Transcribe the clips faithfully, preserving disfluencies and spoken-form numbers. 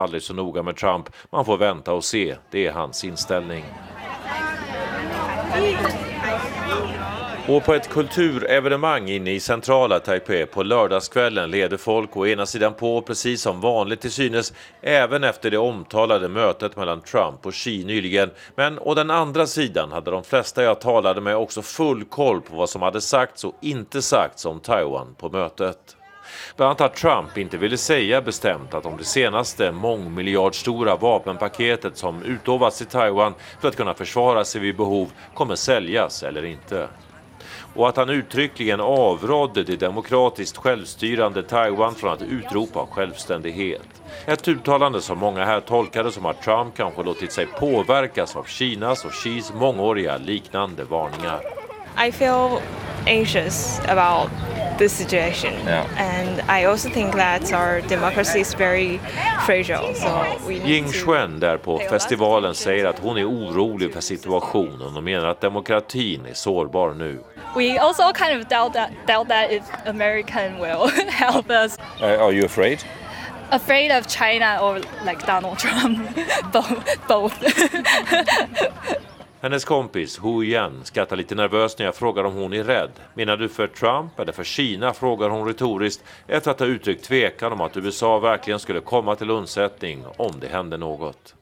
aldrig så noga med Trump. Man får vänta och se. Det är hans inställning. Och på ett kulturevenemang inne i centrala Taipei på lördagskvällen leder folk å ena sidan på precis som vanligt till synes även efter det omtalade mötet mellan Trump och Xi nyligen. Men å den andra sidan hade de flesta jag talade med också full koll på vad som hade sagts och inte sagts om Taiwan på mötet. Bland annat att Trump inte ville säga bestämt att om det senaste mångmiljardstora vapenpaketet som utlovats till Taiwan för att kunna försvara sig vid behov kommer säljas eller inte. Och att han uttryckligen avrådde det demokratiskt självstyrande Taiwan från att utropa självständighet. Ett uttalande som många här tolkade som att Trump kanske låtit sig påverkas av Kinas och Xis mångåriga liknande varningar. I feel anxious about this situation, yeah. And I also think that our democracy is very fragile. So we need Ying Xuan där på festivalen säger att hon är orolig för situationen och menar att demokratin är sårbar nu. We also kind of doubt that, doubt that if American will help us. Uh, are you afraid? Afraid of China or like Donald Trump? Both. Hennes kompis Hu Yan skrattar lite nervöst när jag frågar om hon är rädd. Menar du för Trump eller för Kina, frågar hon retoriskt efter att ha uttryckt tvekan om att U S A verkligen skulle komma till undsättning om det hände något.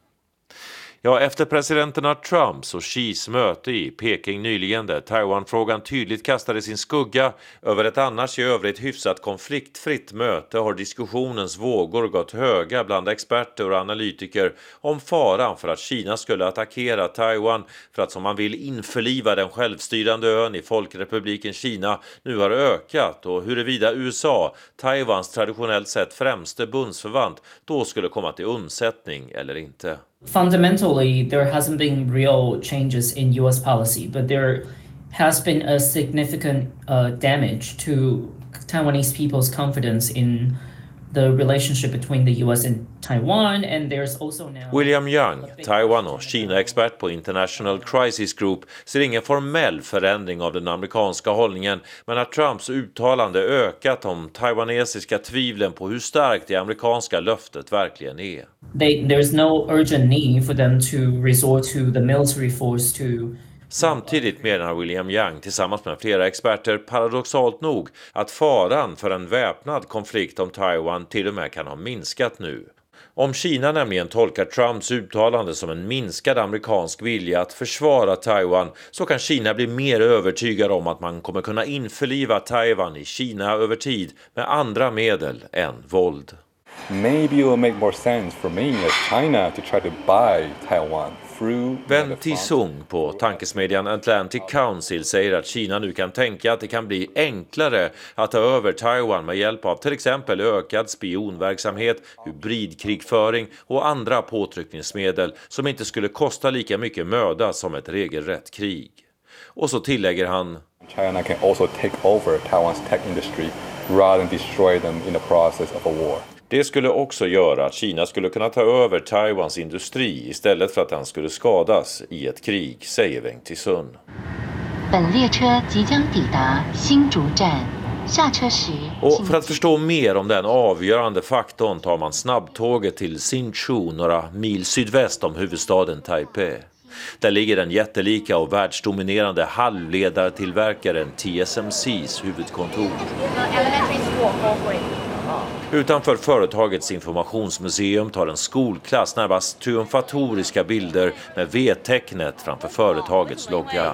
Ja, efter presidenterna Trumps och Xis möte i Peking nyligen där Taiwan-frågan tydligt kastade sin skugga över ett annars i övrigt hyfsat konfliktfritt möte har diskussionens vågor gått höga bland experter och analytiker om faran för att Kina skulle attackera Taiwan för att som man vill införliva den självstyrande ön i Folkrepubliken Kina nu har ökat och huruvida U S A, Taiwans traditionellt sett främste bundsförvant, då skulle komma till undsättning eller inte. Fundamentally, there hasn't been real changes in U S policy, but there has been a significant uh, damage to Taiwanese people's confidence in the relationship between the U S and Taiwan, and there's also now... William Young, Taiwan och Kina-expert på International Crisis Group, ser ingen formell förändring av den amerikanska hållningen, men att Trumps uttalande ökat om taiwanesiska tvivlen på hur starkt det amerikanska löftet verkligen är. They, there's no urgent need for them to resort to the military force to... Samtidigt menar William Young tillsammans med flera experter paradoxalt nog att faran för en väpnad konflikt om Taiwan till och med kan ha minskat nu. Om Kina nämligen tolkar Trumps uttalande som en minskad amerikansk vilja att försvara Taiwan så kan Kina bli mer övertygad om att man kommer kunna införliva Taiwan i Kina över tid med andra medel än våld. Maybe it will make more sense for me as China to try to buy Taiwan. Wen Tisung på tankesmedjan Atlantic Council säger att Kina nu kan tänka att det kan bli enklare att ta över Taiwan med hjälp av till exempel ökad spionverksamhet, hybridkrigföring och andra påtryckningsmedel som inte skulle kosta lika mycket möda som ett regelrätt krig. Och så tillägger han: China can also take over Taiwan's tech industry rather than destroy them in the process of a war. Det skulle också göra att Kina skulle kunna ta över Taiwans industri istället för att den skulle skadas i ett krig, säger Weng Tisun. Och för att förstå mer om den avgörande faktorn tar man snabbtåget till Hsinchu, några mil sydväst om huvudstaden Taipei. Där ligger den jättelika och världsdominerande halvledartillverkaren T S M C:s huvudkontor. Utanför företagets informationsmuseum tar en skolklass närmast triumfatoriska bilder med V-tecknet framför företagets logga.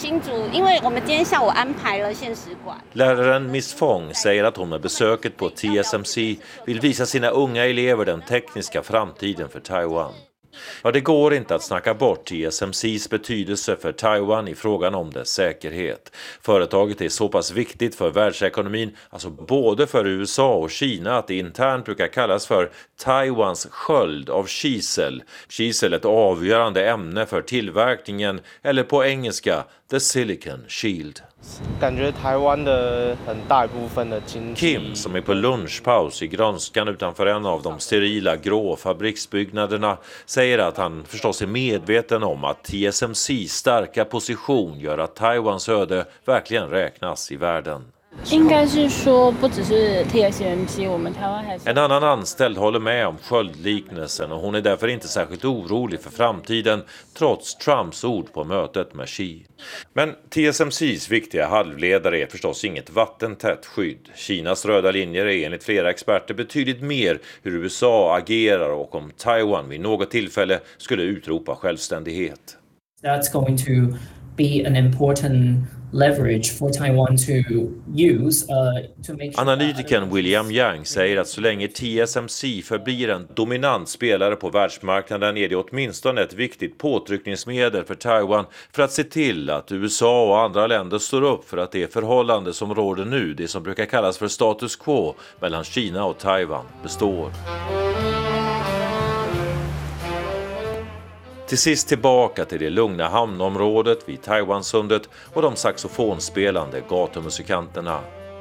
Läraren Miss Fong säger att hon med besöket på T S M C vill visa sina unga elever den tekniska framtiden för Taiwan. Ja, det går inte att snacka bort T S M C:s betydelse för Taiwan i frågan om dess säkerhet. Företaget är så pass viktigt för världsekonomin, alltså både för U S A och Kina, att det internt brukar kallas för Taiwans sköld av kisel. Kisel är ett avgörande ämne för tillverkningen, eller på engelska The Silicon Shield. Kim, som är på lunchpaus i grönskan utanför en av de sterila grå fabriksbyggnaderna, säger att han förstås är medveten om att T S M C:s starka position gör att Taiwans öde verkligen räknas i världen. En annan anställd håller med om sköldliknelsen och hon är därför inte särskilt orolig för framtiden trots Trumps ord på mötet med Xi. Men T S M C:s viktiga halvledare är förstås inget vattentätt skydd. Kinas röda linjer är enligt flera experter betydligt mer hur U S A agerar och om Taiwan vid något tillfälle skulle utropa självständighet. That's going to be an important leverage for Taiwan to use uh, to make sure. Analytikern William Yang säger att så länge T S M C förblir en dominant spelare på världsmarknaden är det åtminstone ett viktigt påtryckningsmedel för Taiwan för att se till att U S A och andra länder står upp för att det förhållande som råder nu, det som brukar kallas för status quo mellan Kina och Taiwan, består. Till sist tillbaka till det lugna hamnområdet vid Taiwansundet och de saxofonspelande gatumusikanterna.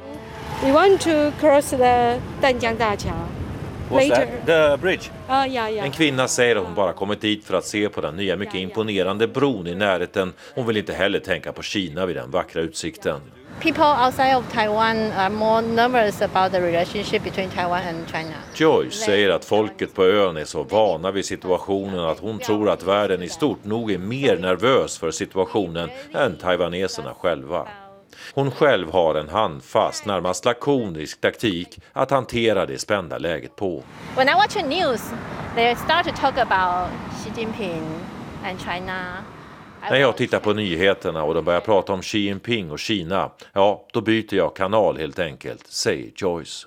We want to cross the Danjiangdaqiao. What's that? The bridge? Oh, yeah, yeah. En kvinna säger att hon bara kommit dit för att se på den nya mycket imponerande bron i närheten. Hon vill inte heller tänka på Kina vid den vackra utsikten. People outside of Taiwan are more nervous about the relationship between Taiwan and China. Joyce säger att folket på ön är så vana vid situationen att hon tror att världen i stort nog är mer nervös för situationen än taiwaneserna själva. Hon själv har en handfast, närmast lakonisk taktik att hantera det spända läget på. When I watch the news, they start to talk about Xi Jinping and China. När jag tittar på nyheterna och de börjar prata om Xi Jinping och Kina, ja, då byter jag kanal helt enkelt, säger Joyce.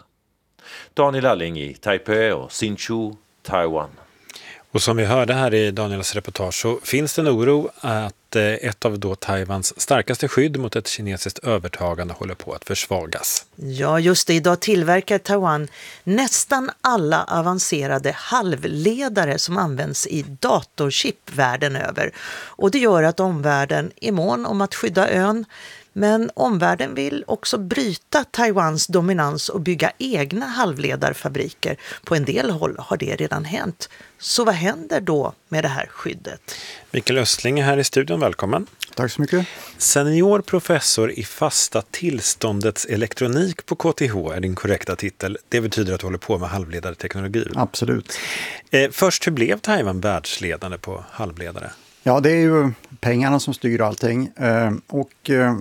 Daniel Alling i Taipei och Hsinchu, Taiwan. Och som vi hörde här i Daniels reportage så finns det en oro att ett av då Taiwans starkaste skydd mot ett kinesiskt övertagande håller på att försvagas. Ja, just det. Idag tillverkar Taiwan nästan alla avancerade halvledare som används i datorchip världen över. Och det gör att omvärlden är mån om att skydda ön. Men omvärlden vill också bryta Taiwans dominans och bygga egna halvledarfabriker. På en del håll har det redan hänt. Så vad händer då med det här skyddet? Mikael Östling är här i studion, välkommen. Tack så mycket. Senior professor i fasta tillståndets elektronik på K T H är din korrekta titel. Det betyder att du håller på med halvledarteknologi. Absolut. Eh, först, hur blev Taiwan världsledande på halvledare? Ja, det är ju pengarna som styr allting. Eh, och eh,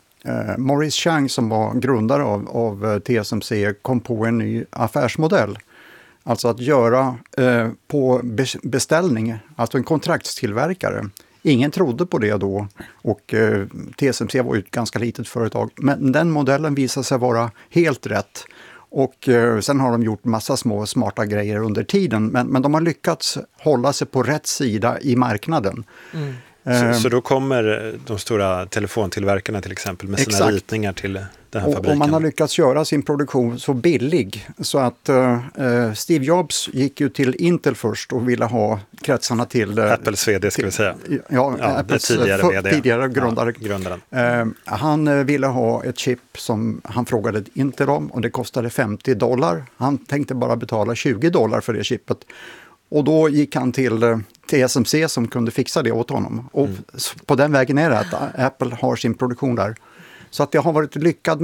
Maurice Chang som var grundare av, av T S M C kom på en ny affärsmodell. Alltså att göra eh, på beställning, alltså en kontraktstillverkare. Ingen trodde på det då och eh, T S M C var ju ett ganska litet företag. Men den modellen visade sig vara helt rätt. Och eh, sen har de gjort massa små smarta grejer under tiden. Men, men de har lyckats hålla sig på rätt sida i marknaden. Mm. Så, så då kommer de stora telefontillverkarna till exempel med sina Exakt. ritningar till den här och, fabriken. Och man har lyckats göra sin produktion så billig så att uh, Steve Jobs gick ju till Intel först och ville ha kretsarna till... Uh, Apples vd ska vi säga. Ja, ja Apples tidigare, för, vd. tidigare grundare. Ja, grundaren. Uh, han uh, ville ha ett chip som han frågade Intel om och det kostade femtio dollar. Han tänkte bara betala tjugo dollar för det chippet. Och då gick han till uh, T S M C som kunde fixa det åt honom. Och mm. på den vägen är det att Apple har sin produktion där. Så att det har varit lyckad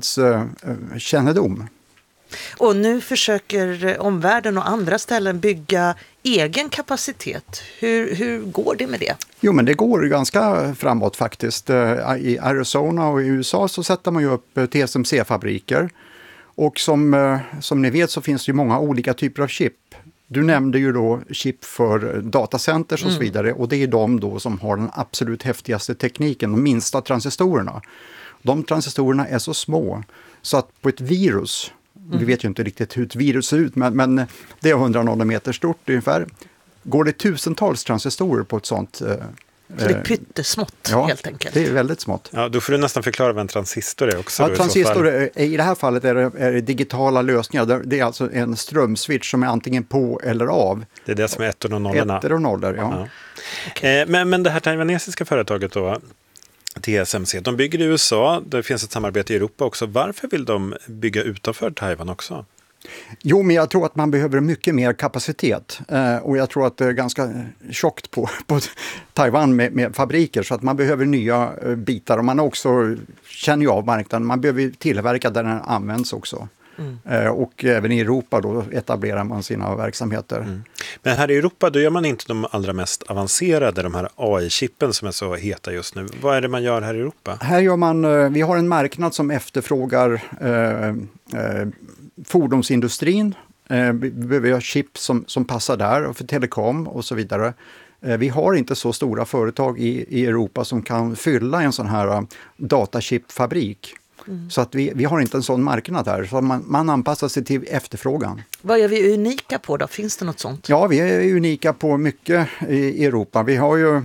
marknadskännedom. Och nu försöker omvärlden och andra ställen bygga egen kapacitet. Hur, hur går det med det? Jo, men det går ganska framåt faktiskt. I Arizona och i U S A så sätter man ju upp T S M C-fabriker. Och som, som ni vet så finns det ju många olika typer av chip. Du nämnde ju då chip för datacenters och så vidare. Och det är de då som har den absolut häftigaste tekniken, de minsta transistorerna. De transistorerna är så små så att på ett virus, mm. vi vet ju inte riktigt hur ett virus ser ut, men, men det är hundra nanometer stort ungefär. Går det tusentals transistorer på ett sånt... Så det är pyttesmått ja, helt enkelt. Det är väldigt smått. Ja, då får du nästan förklara vad en transistor är också. Ja, transistor är, i det här fallet är det, är det digitala lösningar. Det är alltså en strömswitch som är antingen på eller av. Det är det som är ettor och nollorna. Ettor och nollor, ja. ja. Okay. Eh, men, men det här taiwanesiska företaget då, T S M C, de bygger i U S A, det finns ett samarbete i Europa också. Varför vill de bygga utanför Taiwan också? Jo, men jag tror att man behöver mycket mer kapacitet eh, och jag tror att det är ganska tjockt på, på Taiwan med, med fabriker så att man behöver nya eh, bitar och man också känner ju av marknaden. Man behöver tillverka där den används också. Mm. Eh, och även i Europa då etablerar man sina verksamheter. Mm. Men här i Europa då gör man inte de allra mest avancerade, de här A I-chippen som är så heta just nu. Vad är det man gör här i Europa? Här gör man, eh, vi har en marknad som efterfrågar eh, eh, fordonsindustrin. Eh, vi behöver ha chip som, som passar där och för telekom och så vidare. Eh, vi har inte så stora företag i, i Europa som kan fylla en sån här uh, datachipfabrik. Mm. Så att vi, vi har inte en sån marknad här. Så man, man anpassar sig till efterfrågan. Vad är vi unika på då? Finns det något sånt? Ja, vi är unika på mycket i Europa. Vi har ju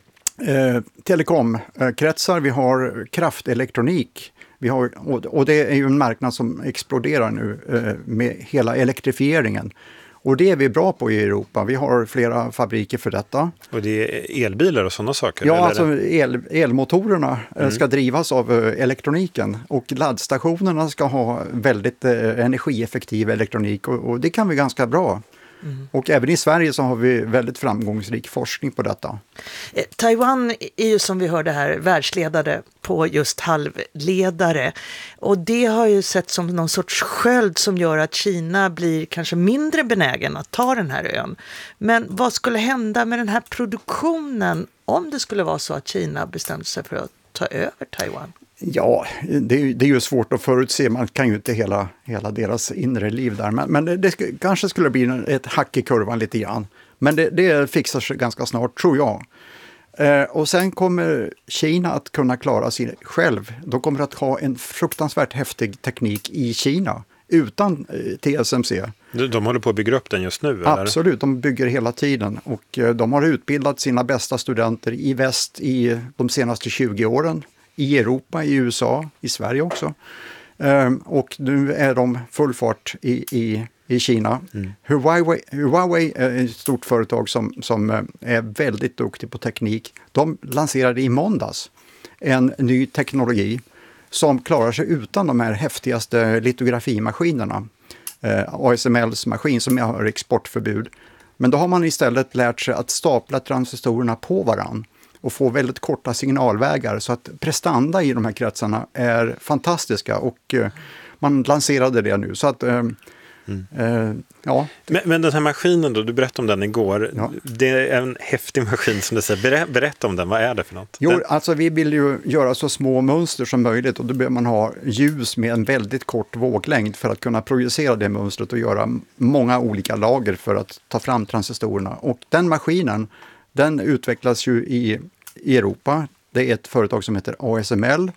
eh, telekomkretsar, vi har kraftelektronik. Vi har, och det är ju en marknad som exploderar nu eh, med hela elektrifieringen. Och det är vi bra på i Europa. Vi har flera fabriker för detta. Och det är elbilar och sådana saker? Ja, eller? alltså el, elmotorerna mm. ska drivas av elektroniken. Och laddstationerna ska ha väldigt eh, energieffektiv elektronik. Och, och det kan vi ganska bra. Mm. Och även i Sverige så har vi väldigt framgångsrik forskning på detta. Eh, Taiwan är ju som vi hörde här världsledare på just halvledare. Och det har ju sett som någon sorts sköld som gör att Kina blir kanske mindre benägen att ta den här ön. Men vad skulle hända med den här produktionen om det skulle vara så att Kina bestämde sig för att ta över Taiwan? Ja, det, det är ju svårt att förutse. Man kan ju inte hela, hela deras inre liv där. Men, men det, det sk- kanske skulle bli ett hack i kurvan lite grann. Men det, det fixar sig ganska snart, tror jag. Eh, och sen kommer Kina att kunna klara sig själv. De kommer att ha en fruktansvärt häftig teknik i Kina utan eh, T S M C. De, de håller på att bygga upp den just nu? Eller? Absolut, de bygger hela tiden. Och eh, de har utbildat sina bästa studenter i väst i de senaste tjugo åren. I Europa, i U S A, i Sverige också. Um, och nu är de full fart i, i, i Kina. Mm. Huawei, Huawei är ett stort företag som, som är väldigt duktig på teknik. De lanserade i måndags en ny teknologi som klarar sig utan de här häftigaste litografimaskinerna. Uh, A S M L:s maskin som har exportförbud. Men då har man istället lärt sig att stapla transistorerna på varann och få väldigt korta signalvägar så att prestanda i de här kretsarna är fantastiska och eh, man lanserade det nu så att eh, mm. eh, ja. Men, men den här maskinen då, du berättade om den igår, ja. Det är en häftig maskin som du säger, Ber, berätta om den, vad är det för något? Jo, den... alltså vi vill ju göra så små mönster som möjligt och då behöver man ha ljus med en väldigt kort våglängd för att kunna projicera det mönstret och göra många olika lager för att ta fram transistorerna och den maskinen den utvecklas ju i, i Europa. Det är ett företag som heter A S M L.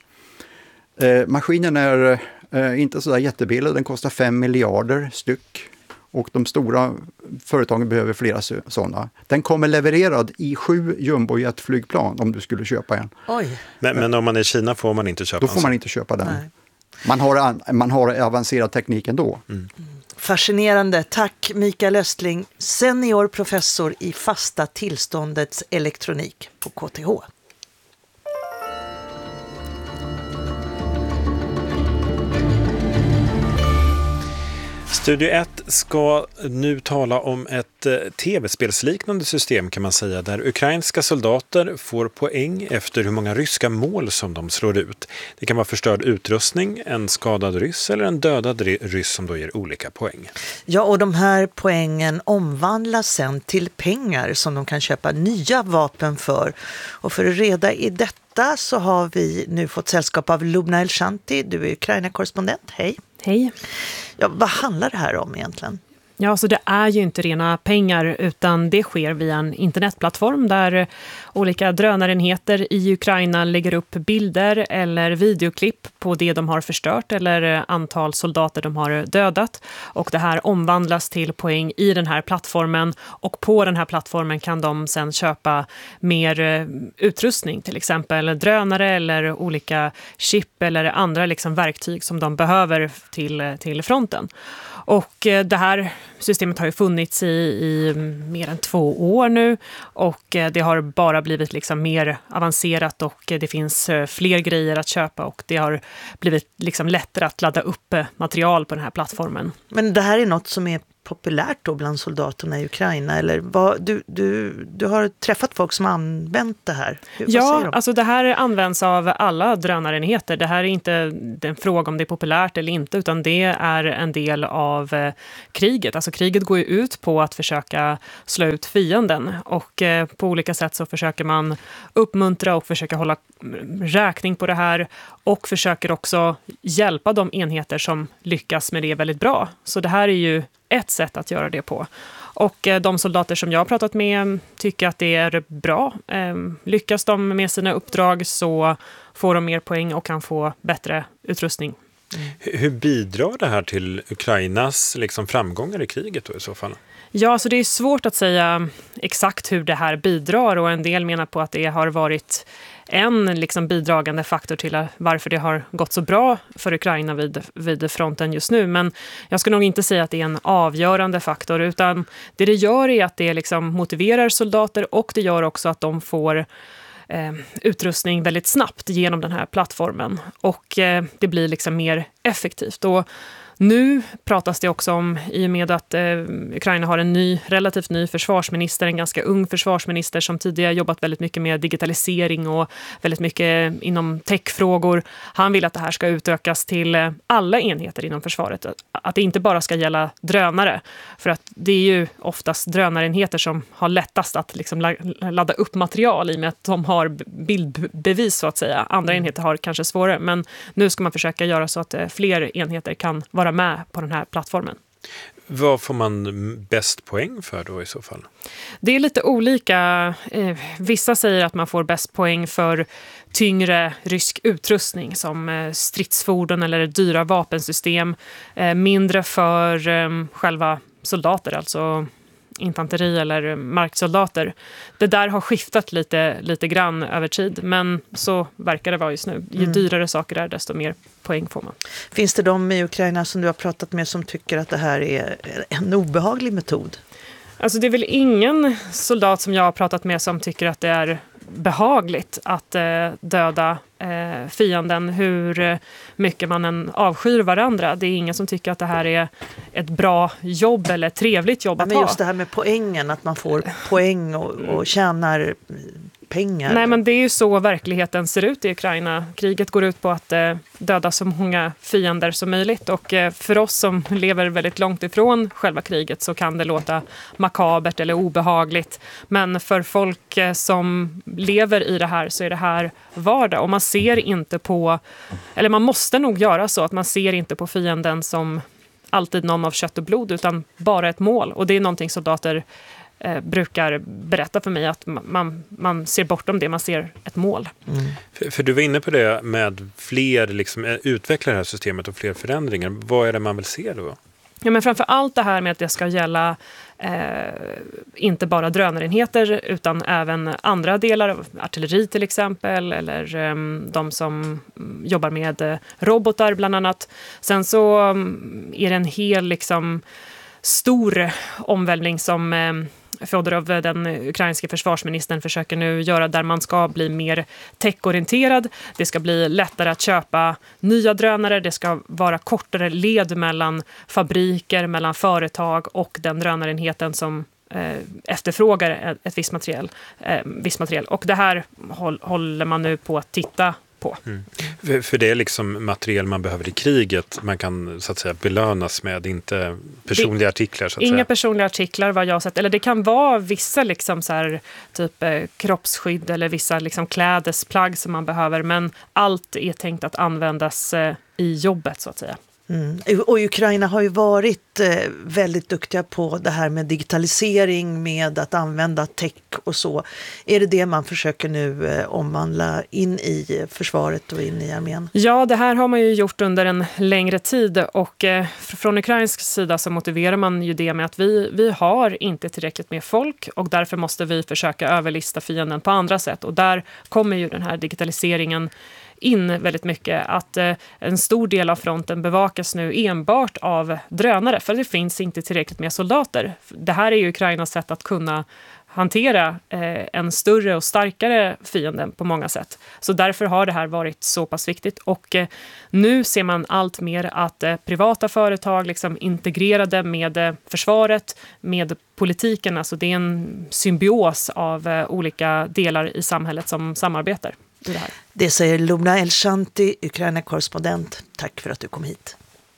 Eh, maskinen är eh, inte så där jättebillig. Den kostar fem miljarder styck. Och de stora företagen behöver flera sådana. Den kommer levererad i sju jumbojetflygplan om du skulle köpa en. Oj. Men, men om man är i Kina får man inte köpa den? Då får man inte köpa den. Man har, man har avancerad teknik ändå. Mm. Fascinerande. Tack Mikael Östling, senior professor i fasta tillståndets elektronik på K T H. Studio ett ska nu tala om ett tv-spelsliknande system kan man säga, där ukrainska soldater får poäng efter hur många ryska mål som de slår ut. Det kan vara förstörd utrustning, en skadad ryss eller en dödad ryss som då ger olika poäng. Ja, och de här poängen omvandlas sen till pengar som de kan köpa nya vapen för. Och för att reda i detta så har vi nu fått sällskap av Lubna Elshanti. Du är Ukraina-korrespondent. Hej. Hej. Ja, vad handlar det här om egentligen? Ja, alltså det är ju inte rena pengar utan det sker via en internetplattform där olika drönarenheter i Ukraina lägger upp bilder eller videoklipp på det de har förstört eller antal soldater de har dödat. Och det här omvandlas till poäng i den här plattformen och på den här plattformen kan de sen köpa mer utrustning, till exempel drönare eller olika chip eller andra liksom verktyg som de behöver till, till fronten. Och eh, det här systemet har ju funnits i, i mer än två år nu och eh, det har bara blivit liksom mer avancerat och eh, det finns eh, fler grejer att köpa och det har blivit liksom lättare att ladda upp eh, material på den här plattformen. Men det här är något som är populärt då bland soldaterna i Ukraina, eller vad, du, du, du har träffat folk som har använt det här? Hur, ja, alltså det här används av alla drönarenheter. Det här är inte en fråga om det är populärt eller inte, utan det är en del av eh, kriget. Alltså kriget går ju ut på att försöka slå ut fienden och eh, på olika sätt så försöker man uppmuntra och försöka hålla räkning på det här och försöker också hjälpa de enheter som lyckas med det väldigt bra. Så det här är ju ett sätt att göra det på. Och eh, de soldater som jag har pratat med tycker att det är bra. Eh, lyckas de med sina uppdrag så får de mer poäng och kan få bättre utrustning. Mm. Hur bidrar det här till Ukrainas liksom, framgångar i kriget då i så fall? Ja, så det är svårt att säga exakt hur det här bidrar och en del menar på att det har varit en liksom bidragande faktor till varför det har gått så bra för Ukraina vid, vid fronten just nu. Men jag skulle nog inte säga att det är en avgörande faktor, utan det det gör är att det liksom motiverar soldater och det gör också att de får eh, utrustning väldigt snabbt genom den här plattformen. Och eh, det blir liksom mer effektivt. Och nu pratas det också om, i och med att eh, Ukraina har en ny, relativt ny försvarsminister, en ganska ung försvarsminister som tidigare jobbat väldigt mycket med digitalisering och väldigt mycket inom techfrågor. Han vill att det här ska utökas till eh, alla enheter inom försvaret. Att det inte bara ska gälla drönare. För att det är ju oftast drönarenheter som har lättast att liksom ladda upp material i och med att de har bildbevis så att säga. Andra enheter har kanske svårare, men nu ska man försöka göra så att eh, fler enheter kan vara med på den här plattformen. Vad får man bäst poäng för då i så fall? Det är lite olika. Eh, vissa säger att man får bäst poäng för tyngre rysk utrustning som eh, stridsfordon eller dyra vapensystem. Eh, mindre för eh, själva soldater, alltså infanteri eller marksoldater. Det där har skiftat lite, lite grann över tid, men så verkar det vara just nu. Ju mm. dyrare saker är, desto mer poäng får man. Finns det de i Ukraina som du har pratat med som tycker att det här är en obehaglig metod? Alltså det är väl ingen soldat som jag har pratat med som tycker att det är behagligt att eh, döda eh, fienden, hur mycket man än avskyr varandra. Det är ingen som tycker att det här är ett bra jobb eller ett trevligt jobb ja, att men ha. Just det här med poängen, att man får poäng och, och tjänar pengar. Nej, men det är ju så verkligheten ser ut i Ukraina. Kriget går ut på att eh, döda så många fiender som möjligt och eh, för oss som lever väldigt långt ifrån själva kriget så kan det låta makabert eller obehagligt. Men för folk eh, som lever i det här så är det här vardag och man ser inte på, eller man måste nog göra så att man ser inte på fienden som alltid någon av kött och blod utan bara ett mål, och det är någonting soldater eh, brukar berätta för mig, att man, man ser bortom det, man ser ett mål. Mm. För, för du var inne på det med fler liksom, utveckla det här systemet och fler förändringar. Vad är det man vill se då? Ja, men framför allt det här med att det ska gälla eh, inte bara drönarenheter utan även andra delar av artilleri till exempel, eller eh, de som jobbar med eh, robotar bland annat. Sen så um, är det en hel liksom stor omvälvning som eh, Fodorov, den ukrainska försvarsministern, försöker nu göra, där man ska bli mer techorienterad. Det ska bli lättare att köpa nya drönare. Det ska vara kortare led mellan fabriker, mellan företag och den drönarenheten som eh, efterfrågar ett visst material, eh, visst material. Och det här håll, håller man nu på att titta på. Mm. För, för det är liksom material man behöver i kriget. Man kan så att säga belönas med, inte personliga det, artiklar. Så att inga säga. personliga artiklar vad jag har sett. Eller det kan vara vissa liksom så här, typ eh, kroppsskydd eller vissa liksom klädesplagg som man behöver. Men allt är tänkt att användas eh, i jobbet så att säga. Mm. Och Ukraina har ju varit eh, väldigt duktiga på det här med digitalisering, med att använda tech och så. Är det det man försöker nu eh, omvandla in i försvaret och in i armén? Ja, det här har man ju gjort under en längre tid, och eh, från ukrainsk sida så motiverar man ju det med att vi, vi har inte tillräckligt med folk och därför måste vi försöka överlista fienden på andra sätt, och där kommer ju den här digitaliseringen in väldigt mycket att eh, en stor del av fronten bevakas nu enbart av drönare, för det finns inte tillräckligt med soldater. Det här är ju Ukrainas sätt att kunna hantera eh, en större och starkare fiende på många sätt. Så därför har det här varit så pass viktigt. Och eh, nu ser man allt mer att eh, privata företag liksom integrerade med eh, försvaret, med politiken. Alltså det är en symbios av eh, olika delar i samhället som samarbetar i det här. Det säger Lubna Elshanti, Ukraina-korrespondent. Tack för att du kom hit.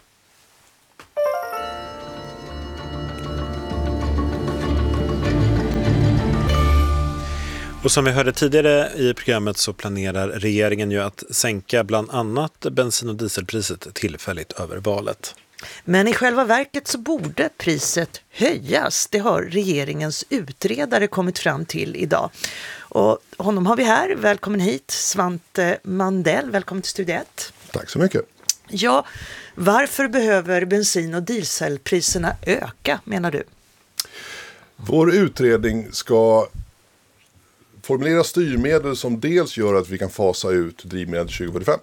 Och som vi hörde tidigare i programmet så planerar regeringen ju att sänka bland annat bensin- och dieselpriset tillfälligt över valet. Men i själva verket så borde priset höjas. Det har regeringens utredare kommit fram till idag. Och honom har vi här. Välkommen hit, Svante Mandell. Välkommen till Studio ett. Tack så mycket. Ja, varför behöver bensin- och dieselpriserna öka, menar du? Vår utredning ska formulera styrmedel som dels gör att vi kan fasa ut drivmedel tjugo fyrtiofem.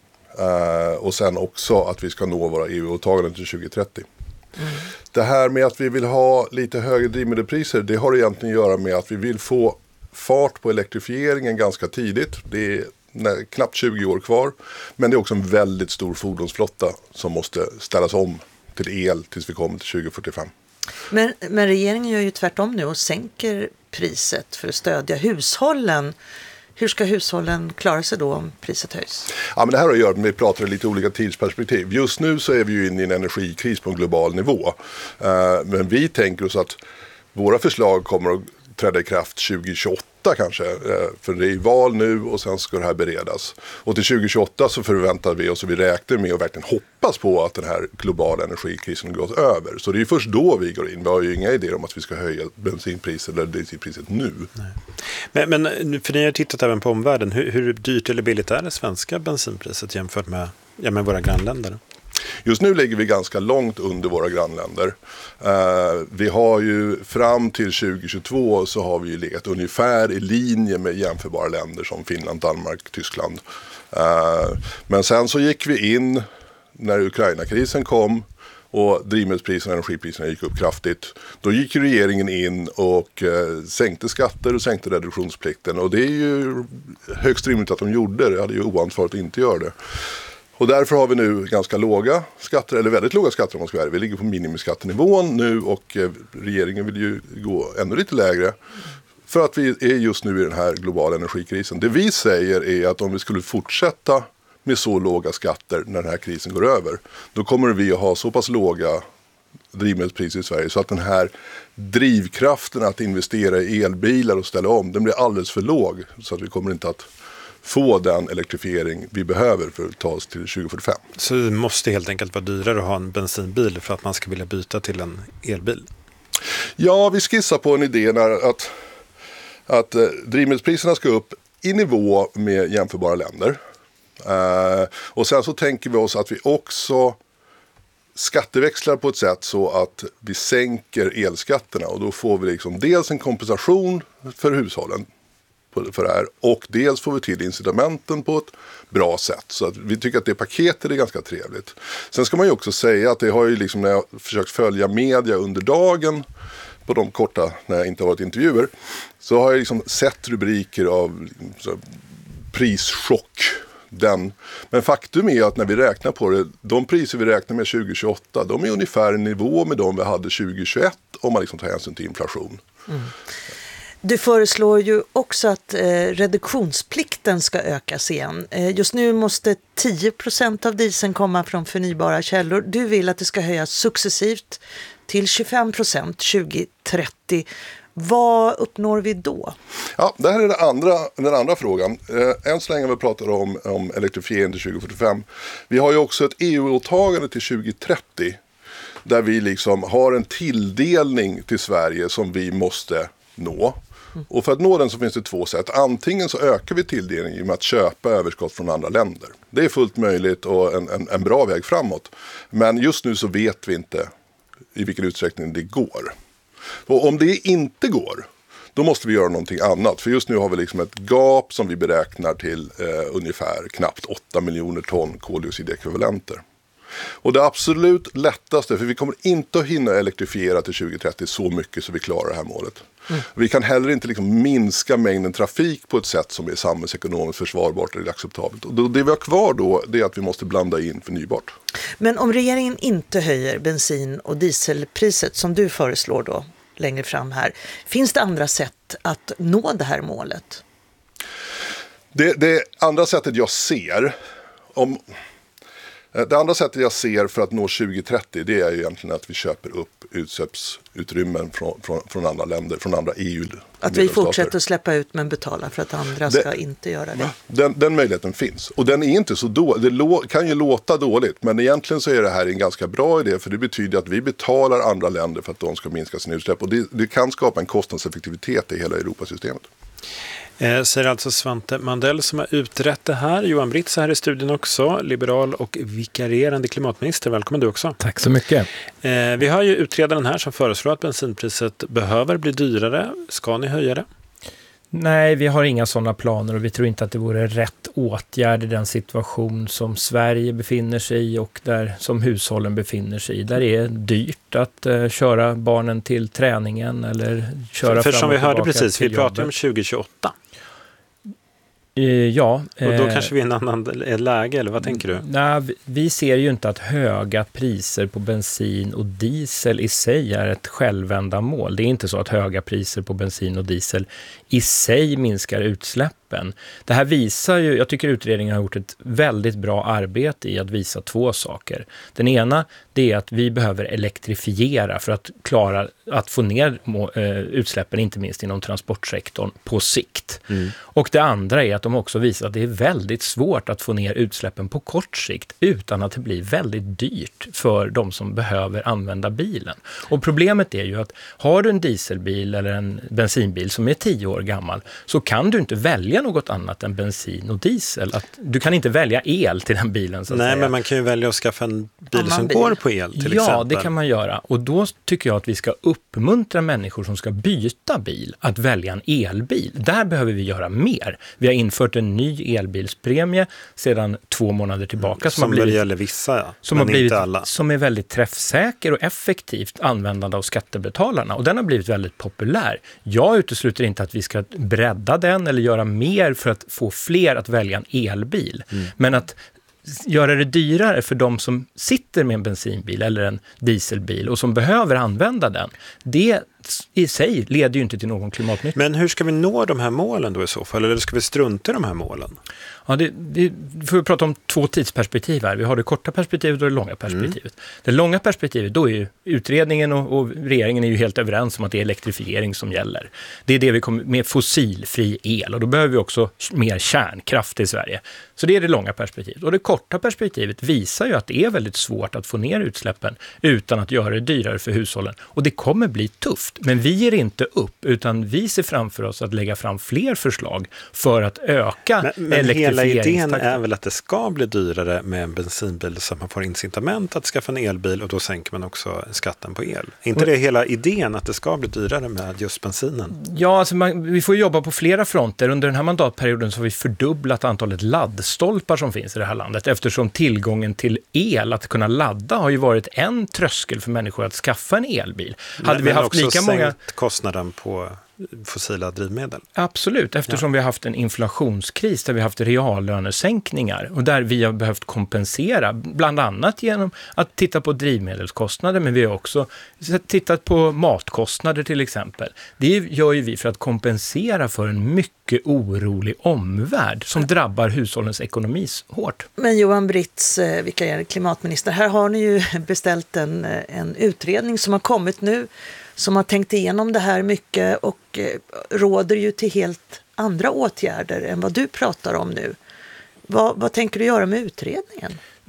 Uh, och sen också att vi ska nå våra E U-åtaganden till tjugo trettio. Mm. Det här med att vi vill ha lite högre drivmedelspriser, det har egentligen att göra med att vi vill få fart på elektrifieringen ganska tidigt. Det är när, knappt tjugo år kvar. Men det är också en väldigt stor fordonsflotta som måste ställas om till el tills vi kommer till tjugo fyrtiofem. Men, men regeringen gör ju tvärtom nu och sänker priset för att stödja hushållen. Hur ska hushållen klara sig då om priset höjs? Ja, men det här har att göra med att vi pratar i lite olika tidsperspektiv. Just nu så är vi ju inne i en energikris på en global nivå. Uh, men vi tänker oss att våra förslag kommer att träda i kraft tjugo tjugoåtta kanske. Uh, för det är val nu och sen ska det här beredas. Och till tjugo tjugoåtta så förväntar vi oss och vi räknar med och verkligen hoppas på att den här globala energikrisen går över. Så det är ju först då vi går in. Vi har ju inga idéer om att vi ska höja bensinpriset eller dieselpriset nu. Nej. Men, men för ni har tittat även på omvärlden. Hur, hur dyrt eller billigt är det svenska bensinpriset jämfört med, ja, med våra grannländer? Just nu ligger vi ganska långt under våra grannländer. Uh, vi har ju fram till tjugo tjugotvå så har vi ju legat ungefär i linje med jämförbara länder som Finland, Danmark, Tyskland. Uh, men sen så gick vi in när Ukraina-krisen kom och drivmedelspriserna och energipriserna gick upp kraftigt. Då gick regeringen in och eh, sänkte skatter och sänkte reduktionsplikten. Och det är ju högst rimligt att de gjorde det. Det hade ju oansvarigt att inte göra det. Och därför har vi nu ganska låga skatter, eller väldigt låga skatter om man ska vara. Vi ligger på minimiskattenivån nu och eh, regeringen vill ju gå ännu lite lägre. För att vi är just nu i den här globala energikrisen. Det vi säger är att om vi skulle fortsätta med så låga skatter när den här krisen går över, då kommer vi att ha så pass låga drivmedelspriser i Sverige så att den här drivkraften att investera i elbilar och ställa om, den blir alldeles för låg, så att vi kommer inte att få den elektrifiering vi behöver för att ta oss till tjugo fyrtiofem. Så det måste helt enkelt vara dyrare att ha en bensinbil för att man ska vilja byta till en elbil? Ja, vi skissar på en idé när att, att eh, drivmedelspriserna ska upp i nivå med jämförbara länder. Uh, och sen så tänker vi oss att vi också skatteväxlar på ett sätt så att vi sänker elskatterna, och då får vi liksom dels en kompensation för hushållen för det här, och dels får vi till incitamenten på ett bra sätt. Så att vi tycker att det paketet är ganska trevligt. Sen ska man ju också säga att det har ju liksom, när jag försökt följa media under dagen på de korta, när jag inte har varit intervjuer, så har jag liksom sett rubriker av så, prischock. Den. Men faktum är att när vi räknar på det, de priser vi räknar med tjugo tjugoåtta, de är ungefär i nivå med de vi hade tjugo tjugoett om man liksom tar hänsyn till inflation. Mm. Du föreslår ju också att eh, reduktionsplikten ska ökas igen. Eh, just nu måste tio procent av dieseln komma från förnybara källor. Du vill att det ska höjas successivt till tjugofem procent tjugo trettio. Vad uppnår vi då? Ja, det här är det andra, den andra frågan. Eh, än så länge vi pratar om, om elektrifiering till tjugo fyrtiofem. Vi har ju också ett E U-åtagande till tjugo trettio där vi liksom har en tilldelning till Sverige som vi måste nå. Mm. Och för att nå den så finns det två sätt. Antingen så ökar vi tilldelningen genom att köpa överskott från andra länder. Det är fullt möjligt och en, en, en bra väg framåt. Men just nu så vet vi inte i vilken utsträckning det går. Och om det inte går, då måste vi göra någonting annat. För just nu har vi liksom ett gap som vi beräknar till eh, ungefär knappt åtta miljoner ton koldioxidekvivalenter. Och det absolut lättaste, för vi kommer inte att hinna elektrifiera till tjugo trettio så mycket så vi klarar det här målet. Mm. Vi kan heller inte liksom minska mängden trafik på ett sätt som är samhällsekonomiskt försvarbart eller acceptabelt. Och det vi har kvar då, det är att vi måste blanda in förnybart. Men om regeringen inte höjer bensin- och dieselpriset som du föreslår då längre fram här, finns det andra sätt att nå det här målet? Det, det andra sättet jag ser, om... Det andra sättet jag ser för att nå tjugo trettio, det är ju egentligen att vi köper upp utsläppsutrymmen från, från, från andra länder, från andra E U. Att vi fortsätter att släppa ut men betala för att andra ska det, inte göra det. Den, den möjligheten finns. Och den är inte så dålig. Det lo, kan ju låta dåligt, men egentligen så är det här en ganska bra idé, för det betyder att vi betalar andra länder för att de ska minska sina utsläpp. Och det, det kan skapa en kostnadseffektivitet i hela Europasystemet. Eh, säger alltså Svante Mandell som har utrett det här. Johan Britz här i studion också, liberal och vikarierande klimatminister. Välkommen du också. Tack så mycket. Eh, vi har ju utredaren här som föreslår att bensinpriset behöver bli dyrare. Ska ni höja det? Nej, vi har inga sådana planer och vi tror inte att det vore rätt åtgärd i den situation som Sverige befinner sig i och där som hushållen befinner sig i. Där det är dyrt att uh, köra barnen till träningen eller köra för, för fram som och vi hörde tillbaka precis, vi till pratar jobbet. om tjugo tjugoåtta. Uh, ja. Och då eh, kanske vi är i en annan läge, eller vad tänker du? Nej, vi, vi ser ju inte att höga priser på bensin och diesel i sig är ett självändamål. Det är inte så att höga priser på bensin och diesel i sig minskar utsläppen. Det här visar ju, jag tycker utredningen har gjort ett väldigt bra arbete i att visa två saker. Den ena, det är att vi behöver elektrifiera för att klara att få ner uh, utsläppen, inte minst inom transportsektorn, på sikt. Mm. Och det andra är att de också visar att det är väldigt svårt att få ner utsläppen på kort sikt utan att det blir väldigt dyrt för de som behöver använda bilen. Och problemet är ju att har du en dieselbil eller en bensinbil som är tio år gammal så kan du inte välja något annat än bensin och diesel. Att du kan inte välja el till den bilen så att Nej, säga. men man kan ju välja att skaffa en bil Annan som bil. går på el till ja, exempel. Ja, det kan man göra. Och då tycker jag att vi ska uppmuntra människor som ska byta bil att välja en elbil. Där behöver vi göra mer. Vi har infört en ny elbilspremie sedan två månader tillbaka. Mm, som, som har blivit, gäller vissa, ja, som men har blivit, inte alla. Som är väldigt träffsäker och effektivt användande av skattebetalarna. Och den har blivit väldigt populär. Jag utesluter inte att vi ska bredda den eller göra mer för att få fler att välja en elbil. Mm. Men att göra det dyrare för de som sitter med en bensinbil eller en dieselbil och som behöver använda den, det i sig leder ju inte till någon klimatnytta. Men hur ska vi nå de här målen då i så fall? Eller ska vi strunta i de här målen? Ja, det, det får vi prata om två tidsperspektiv här. Vi har det korta perspektivet och det långa perspektivet. Mm. Det långa perspektivet, då är ju utredningen och, och regeringen är ju helt överens om att det är elektrifiering som gäller. Det är det vi kommer med fossilfri el och då behöver vi också mer kärnkraft i Sverige. Så det är det långa perspektivet. Och det korta perspektivet visar ju att det är väldigt svårt att få ner utsläppen utan att göra det dyrare för hushållen. Och det kommer bli tufft. Men vi ger inte upp utan vi ser framför oss att lägga fram fler förslag för att öka men, men hela idén är väl att det ska bli dyrare med en bensinbil så att man får incitament att skaffa en elbil och då sänker man också skatten på el. Är inte det hela idén att det ska bli dyrare med just bensinen? Ja, alltså man, vi får jobba på flera fronter. Under den här mandatperioden så har vi fördubblat antalet laddstolpar som finns i det här landet eftersom tillgången till el, att kunna ladda, har ju varit en tröskel för människor att skaffa en elbil. Men, Hade vi men haft också lika många sänkt kostnaden på fossila drivmedel. Absolut, eftersom ja. vi har haft en inflationskris där vi har haft reallönesänkningar och där vi har behövt kompensera, bland annat genom att titta på drivmedelskostnader, men vi har också tittat på matkostnader till exempel. Det gör ju vi för att kompensera för en mycket orolig omvärld som drabbar hushållens ekonomi hårt. Men Johan Britz, vikarierande klimatminister, här har ni ju beställt en, en utredning som har kommit nu som har tänkt igenom det här mycket och råder ju till helt andra åtgärder än vad du pratar om nu. Vad, vad tänker du göra med utredningen?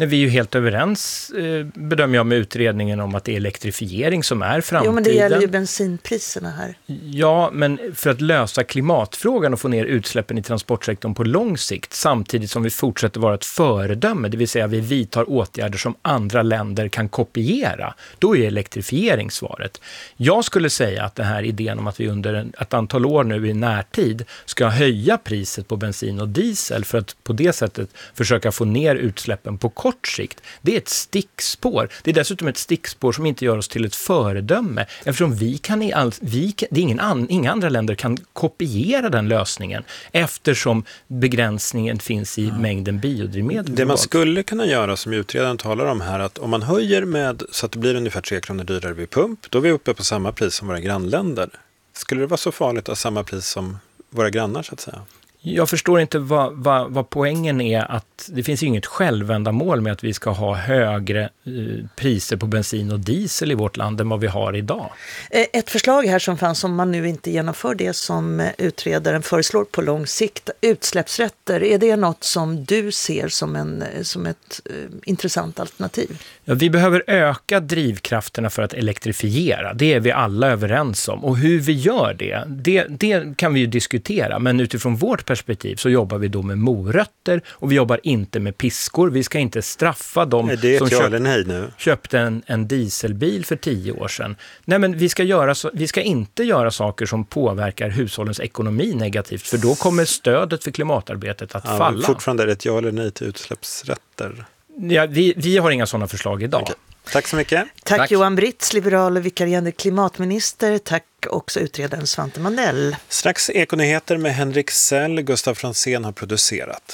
Nej, vi är ju helt överens, eh, bedömer jag, med utredningen om att det är elektrifiering som är framtiden. Jo, men det gäller ju bensinpriserna här. Ja, men för att lösa klimatfrågan och få ner utsläppen i transportsektorn på lång sikt, samtidigt som vi fortsätter vara ett föredöme, det vill säga vi vidtar åtgärder som andra länder kan kopiera, då är elektrifiering svaret. Jag skulle säga att den här idén om att vi under ett antal år nu i närtid ska höja priset på bensin och diesel för att på det sättet försöka få ner utsläppen på kort sikt, det är ett stickspår. Det är dessutom ett stickspår som inte gör oss till ett föredöme, eftersom vi kan i all, vi, det är ingen an, inga andra länder kan kopiera den lösningen, eftersom begränsningen finns i ja. mängden biodrivmedel. Det man skulle kunna göra, som utredaren talar om här, att om man höjer med så att det blir ungefär tre kronor dyrare vid pump, då är vi uppe på samma pris som våra grannländer. Skulle det vara så farligt att ha samma pris som våra grannar, så att säga? Jag förstår inte vad, vad, vad poängen är, att det finns ju inget självändamål med att vi ska ha högre eh, priser på bensin och diesel i vårt land än vad vi har idag. Ett förslag här som fanns, om man nu inte genomför det som utredaren föreslår på lång sikt, utsläppsrätter, är det något som du ser som, en, som ett eh, intressant alternativ? Ja, vi behöver öka drivkrafterna för att elektrifiera, det är vi alla överens om. Och hur vi gör det, det, det kan vi ju diskutera, men utifrån vårt perspektiv så jobbar vi då med morötter och vi jobbar inte med piskor. Vi ska inte straffa dem som köp, nu? köpte en, en dieselbil för tio år sedan. Nej, men vi ska, göra så, vi ska inte göra saker som påverkar hushållens ekonomi negativt, för då kommer stödet för klimatarbetet att ja, falla. Fortfarande är det ett ja eller nej till utsläppsrätter? Ja, vi, vi har inga sådana förslag idag. Okay. Tack så mycket. Tack, Tack. Johan Britz, liberal och vikarierande klimatminister. Tack också utredaren Svante Mandell. Strax Ekonyheter med Henrik Sell. Gustav Fransén har producerat.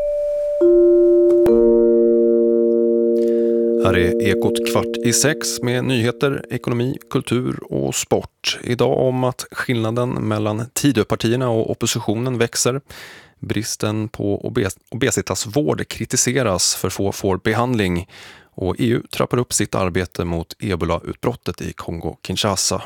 Här är Ekot kvart i sex med nyheter, ekonomi, kultur och sport. Idag om att skillnaden mellan Tidöpartierna och oppositionen växer. Bristen på obes- obesitasvård kritiseras, för få får behandling. Och E U trappar upp sitt arbete mot Ebola-utbrottet i Kongo-Kinshasa.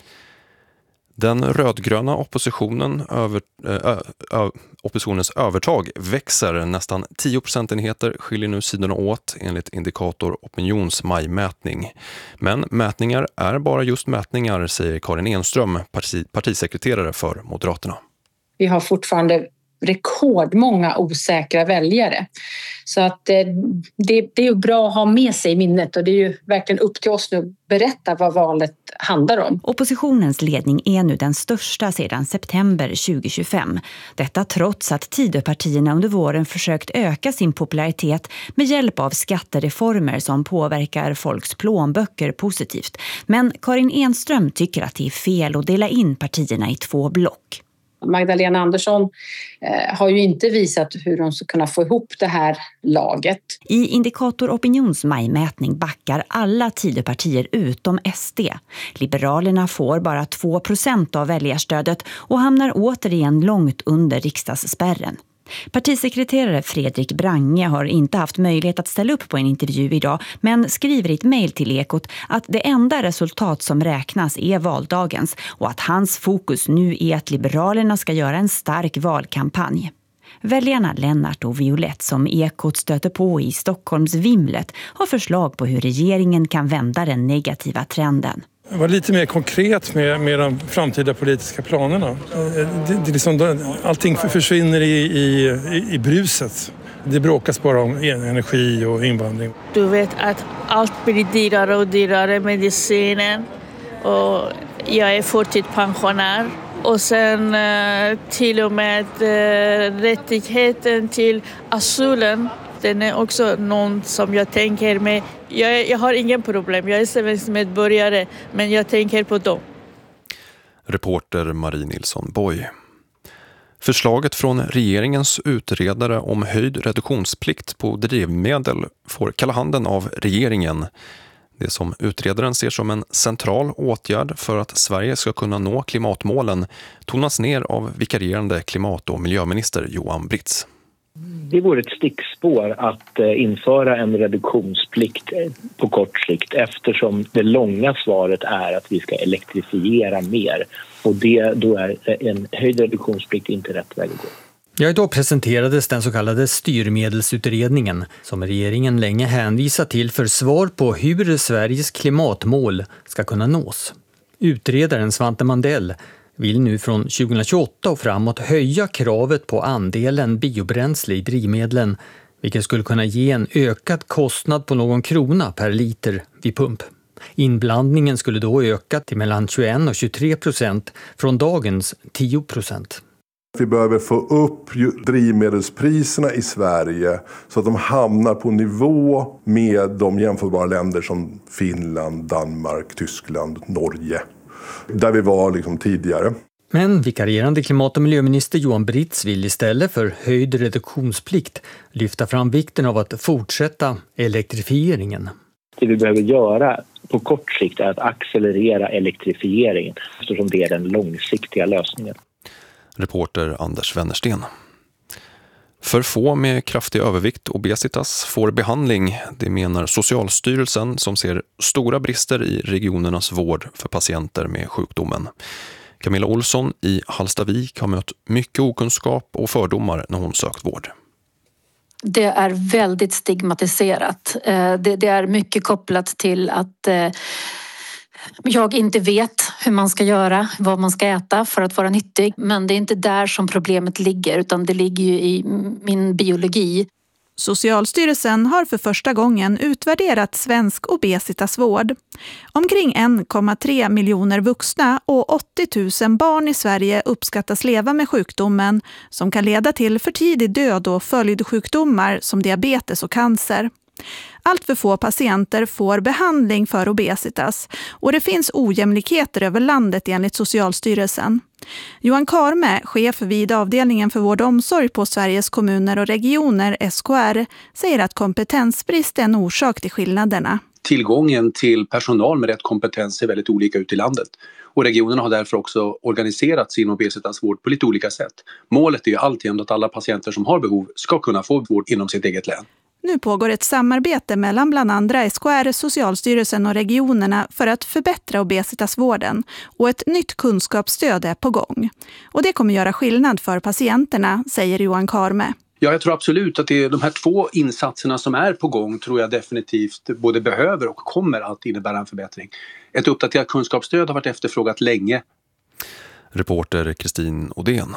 Den rödgröna oppositionen över, ö, ö, oppositionens övertag växer. Nästan tio procentenheter skiljer nu sidorna åt enligt indikator Opinions majmätning. Men mätningar är bara just mätningar, säger Karin Enström, parti, partisekreterare för Moderaterna. Vi har fortfarande rekordmånga osäkra väljare. Så att eh, det, det är bra att ha med sig i minnet, och det är ju verkligen upp till oss nu att berätta vad valet handlar om. Oppositionens ledning är nu den största sedan september tjugohundratjugofem. Detta trots att Tidöpartierna under våren försökt öka sin popularitet med hjälp av skattereformer som påverkar folks plånböcker positivt. Men Karin Enström tycker att det är fel att dela in partierna i två block. Magdalena Andersson eh, har ju inte visat hur de ska kunna få ihop det här laget. I indikator Opinions majmätning backar alla Tidöpartier utom S D. Liberalerna får bara två procent av väljarstödet och hamnar återigen långt under riksdagsspärren. Partisekreterare Fredrik Brange har inte haft möjlighet att ställa upp på en intervju idag, men skriver i ett mejl till Ekot att det enda resultat som räknas är valdagens och att hans fokus nu är att Liberalerna ska göra en stark valkampanj. Väljarna Lennart och Violett, som Ekot stöter på i Stockholms Vimlet, har förslag på hur regeringen kan vända den negativa trenden. Var lite mer konkret med, med de framtida politiska planerna. Det, det liksom, allting försvinner i, i, i bruset. Det bråkas bara om energi och invandring. Du vet att allt blir dyrare och dyrare, medicinen. Och jag är förtidspensionär. Och sen till och med rättigheten till asylen. Den är också någon som jag tänker med. Jag, jag har ingen problem, jag är svensk medborgare, men jag tänker på dem. Reporter Marie Nilsson Boy. Förslaget från regeringens utredare om höjd reduktionsplikt på drivmedel får kalla handen av regeringen. Det som utredaren ser som en central åtgärd för att Sverige ska kunna nå klimatmålen tonas ner av vikarierande klimat- och miljöminister Johan Britz. Det vore ett stickspår att införa en reduktionsplikt på kort sikt, eftersom det långa svaret är att vi ska elektrifiera mer. Och det, då är en höjd reduktionsplikt inte rätt väg att gå. Ja, idag presenterades den så kallade styrmedelsutredningen som regeringen länge hänvisat till för svar på hur Sveriges klimatmål ska kunna nås. Utredaren Svante Mandell vill nu från tjugohundratjugoåtta och framåt höja kravet på andelen biobränsle i drivmedlen, vilket skulle kunna ge en ökad kostnad på någon krona per liter vid pump. Inblandningen skulle då öka till mellan tjugoen och tjugotre procent från dagens tio procent. Vi behöver få upp drivmedelspriserna i Sverige så att de hamnar på nivå med de jämförbara länder som Finland, Danmark, Tyskland, Norge. Där vi var liksom tidigare. Men vikarierande klimat- och miljöminister Johan Britz vill istället för höjd reduktionsplikt lyfta fram vikten av att fortsätta elektrifieringen. Det vi behöver göra på kort sikt är att accelerera elektrifieringen eftersom det är den långsiktiga lösningen. Reporter Anders Wennersten. För få med kraftig övervikt och obesitas får behandling, det menar Socialstyrelsen som ser stora brister i regionernas vård för patienter med sjukdomen. Camilla Olsson i Hallstavik har mött mycket okunskap och fördomar när hon sökt vård. Det är väldigt stigmatiserat. Det är mycket kopplat till att jag inte vet hur man ska göra, vad man ska äta för att vara nyttig. Men det är inte där som problemet ligger, utan det ligger ju i min biologi. Socialstyrelsen har för första gången utvärderat svensk obesitasvård. Omkring en komma tre miljoner vuxna och åttio tusen barn i Sverige uppskattas leva med sjukdomen som kan leda till för tidig död och följdsjukdomar som diabetes och cancer. Allt för få patienter får behandling för obesitas och det finns ojämlikheter över landet enligt Socialstyrelsen. Johan Karme, chef vid avdelningen för vård och omsorg på Sveriges kommuner och regioner, S K R, säger att kompetensbrist är en orsak till skillnaderna. Tillgången till personal med rätt kompetens är väldigt olika ut i landet. Och regionerna har därför också organiserat sin obesitasvård på lite olika sätt. Målet är ju alltid att alla patienter som har behov ska kunna få vård inom sitt eget län. Nu pågår ett samarbete mellan bland andra S K R, Socialstyrelsen och regionerna för att förbättra obesitasvården och ett nytt kunskapsstöd är på gång. Och det kommer göra skillnad för patienterna, säger Johan Karme. Ja, jag tror absolut att det är de här två insatserna som är på gång tror jag definitivt både behöver och kommer att innebära en förbättring. Ett uppdaterat kunskapsstöd har varit efterfrågat länge. Reporter Kristin Odén.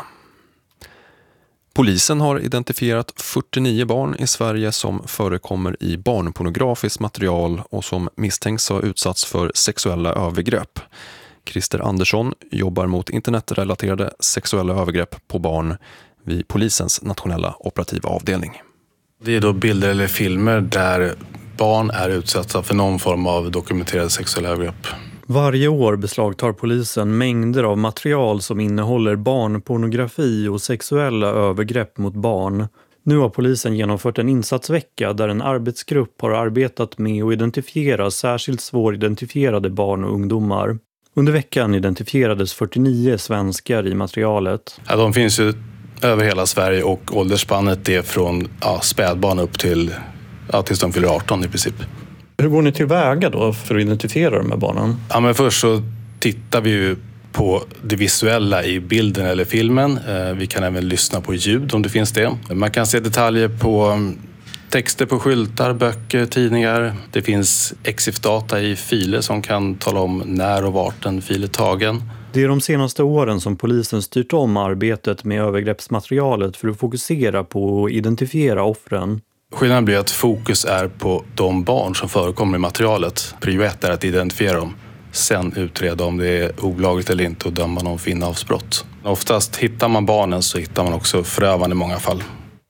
Polisen har identifierat fyrtionio barn i Sverige som förekommer i barnpornografiskt material och som misstänks ha utsatts för sexuella övergrepp. Christer Andersson jobbar mot internetrelaterade sexuella övergrepp på barn vid polisens nationella operativa avdelning. Det är då bilder eller filmer där barn är utsatta för någon form av dokumenterade sexuella övergrepp. Varje år beslagtar polisen mängder av material som innehåller barnpornografi och sexuella övergrepp mot barn. Nu har polisen genomfört en insatsvecka där en arbetsgrupp har arbetat med att identifiera särskilt svåridentifierade barn och ungdomar. Under veckan identifierades fyrtionio svenskar i materialet. Ja, de finns ju över hela Sverige och åldersspannet är från ja, spädbarn upp till ja, tills de fyller arton i princip. Hur går ni tillväga då för att identifiera de här barnen? Ja, men först så tittar vi ju på det visuella i bilden eller filmen. Vi kan även lyssna på ljud om det finns det. Man kan se detaljer på texter på skyltar, böcker, tidningar. Det finns E X I F-data i filer som kan tala om när och vart en fil är tagen. Det är de senaste åren som polisen styrt om arbetet med övergreppsmaterialet för att fokusera på att identifiera offren. Skillnaden blir att fokus är på de barn som förekommer i materialet. Prio ett är att identifiera dem. Sen utreda om det är olagligt eller inte och döma någon för innehavsbrott. Oftast hittar man barnen så hittar man också förövaren i många fall.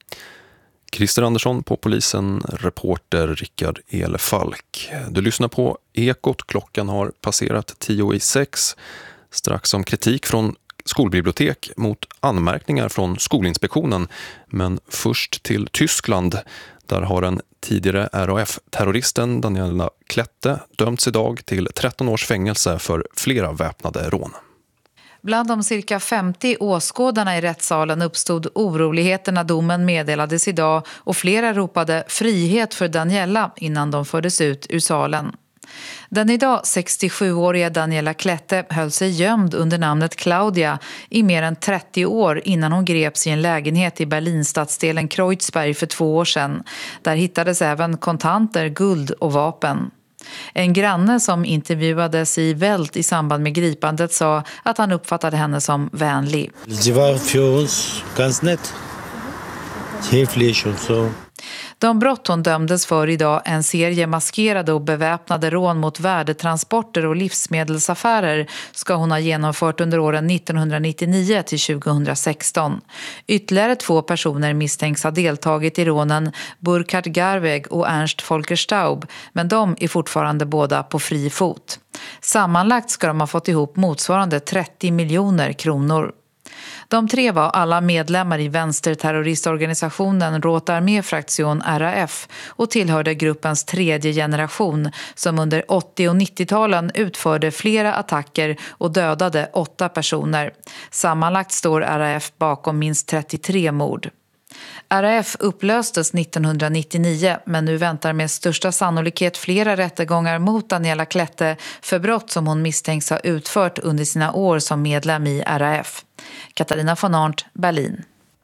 Christer Andersson på polisen, reporter Rickard Elefalk. Du lyssnar på Ekot, klockan har passerat tio i sex. Strax om kritik från skolbibliotek mot anmärkningar från Skolinspektionen. Men först till Tyskland. Där har en tidigare R A F-terroristen Daniela Klette dömts idag till tretton års fängelse för flera väpnade rån. Bland de cirka femtio åskådarna i rättssalen uppstod oroligheter när domen meddelades idag och flera ropade frihet för Daniela innan de fördes ut ur salen. Den idag sextiosjuåriga Daniela Klette höll sig gömd under namnet Claudia i mer än trettio år innan hon greps i en lägenhet i Berlinstadsdelen Kreuzberg för två år sedan. Där hittades även kontanter, guld och vapen. En granne som intervjuades i Welt i samband med gripandet sa att han uppfattade henne som vänlig. Det var för oss ganska nätt. Höfligt och så. De brott hon dömdes för idag, en serie maskerade och beväpnade rån mot värdetransporter och livsmedelsaffärer, ska hon ha genomfört under åren nittonhundranittionio till tjugohundrasexton. Ytterligare två personer misstänks ha deltagit i rånen, Burkhard Garweg och Ernst Volker Staub, men de är fortfarande båda på fri fot. Sammanlagt ska de ha fått ihop motsvarande trettio miljoner kronor. De tre var alla medlemmar i vänsterterroristorganisationen Rote Armee-fraktion R A F och tillhörde gruppens tredje generation som under åttio- och nittio-talen utförde flera attacker och dödade åtta personer. Sammanlagt står R A F bakom minst trettiotre mord. R A F upplöstes nittonhundranittionio, men nu väntar med största sannolikhet flera rättegångar mot Daniela Klette för brott som hon misstänks ha utfört under sina år som medlem i R A F. Katarina von Arndt, Berlin.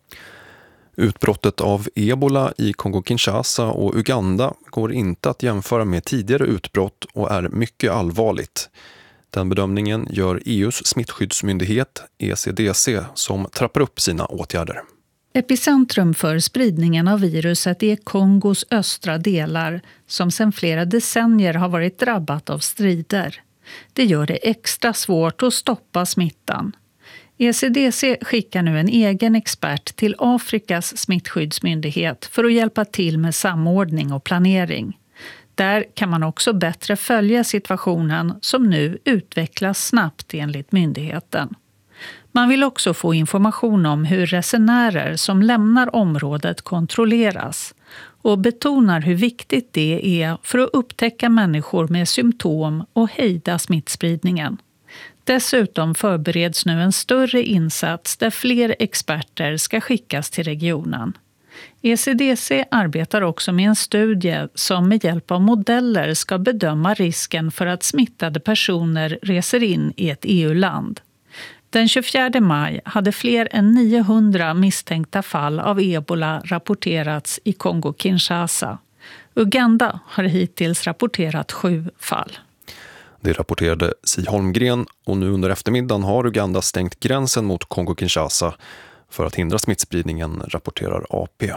Utbrottet av Ebola i Kongo-Kinshasa och Uganda går inte att jämföra med tidigare utbrott och är mycket allvarligt. Den bedömningen gör E U:s smittskyddsmyndighet E C D C som trappar upp sina åtgärder. Epicentrum för spridningen av viruset är Kongos östra delar som sedan flera decennier har varit drabbat av strider. Det gör det extra svårt att stoppa smittan. E C D C skickar nu en egen expert till Afrikas smittskyddsmyndighet för att hjälpa till med samordning och planering. Där kan man också bättre följa situationen som nu utvecklas snabbt enligt myndigheten. Man vill också få information om hur resenärer som lämnar området kontrolleras och betonar hur viktigt det är för att upptäcka människor med symptom och hejda smittspridningen. Dessutom förbereds nu en större insats där fler experter ska skickas till regionen. E C D C arbetar också med en studie som med hjälp av modeller ska bedöma risken för att smittade personer reser in i ett E U-land. Den tjugofjärde maj hade fler än niohundra misstänkta fall av ebola rapporterats i Kongo-Kinshasa. Uganda har hittills rapporterat sju fall. Det rapporterade Si Holmgren och nu under eftermiddagen har Uganda stängt gränsen mot Kongo-Kinshasa för att hindra smittspridningen, rapporterar A P.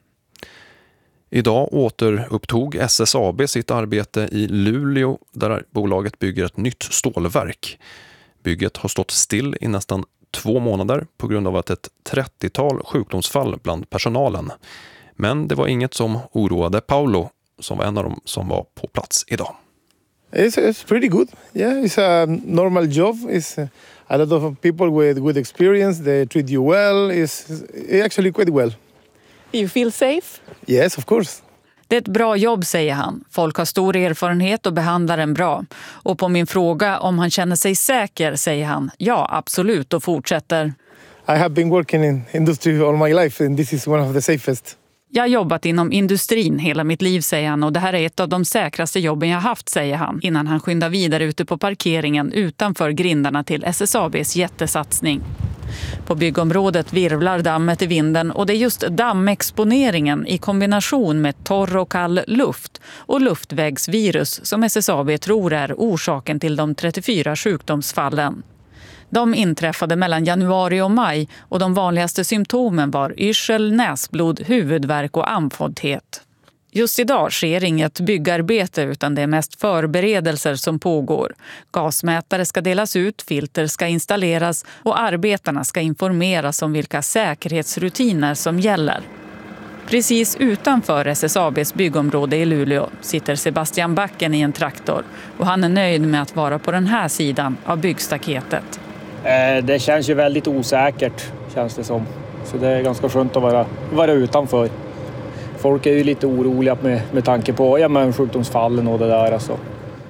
Idag återupptog S S A B sitt arbete i Luleå där bolaget bygger ett nytt stålverk. Bygget har stått still i nästan två månader på grund av att ett trettiotal sjukdomsfall bland personalen. Men det var inget som oroade Paulo som var en av dem som var på plats idag. It's, it's pretty good. Yeah, it's a normal job. It's a lot of people with good experience. They treat you well. It's, it's actually quite well. You feel safe? Yes, of course. Det är ett bra jobb, säger han. Folk har stor erfarenhet och behandlar en bra. Och på min fråga om han känner sig säker säger han ja, absolut, och fortsätter. I have been working in industry all my life and this is one of the safest. Jag har jobbat inom industrin hela mitt liv, säger han, och det här är ett av de säkraste jobben jag haft, säger han, innan han skyndar vidare ute på parkeringen utanför grindarna till S S A B:s jättesatsning. På byggområdet virvlar dammet i vinden och det är just dammexponeringen i kombination med torr och kall luft och luftvägsvirus som S S A B tror är orsaken till de trettiofyra sjukdomsfallen. De inträffade mellan januari och maj och de vanligaste symptomen var yrsel, näsblod, huvudvärk och andfåddhet. Just idag sker inget byggarbete utan det är mest förberedelser som pågår. Gasmätare ska delas ut, filter ska installeras och arbetarna ska informeras om vilka säkerhetsrutiner som gäller. Precis utanför S S A B:s byggområde i Luleå sitter Sebastian Backen i en traktor och han är nöjd med att vara på den här sidan av byggstaketet. Det känns ju väldigt osäkert, känns det som. Så det är ganska skönt att vara, vara utanför. Folk är ju lite oroliga med, med tanke på ja, men sjukdomsfallen och det där. Alltså.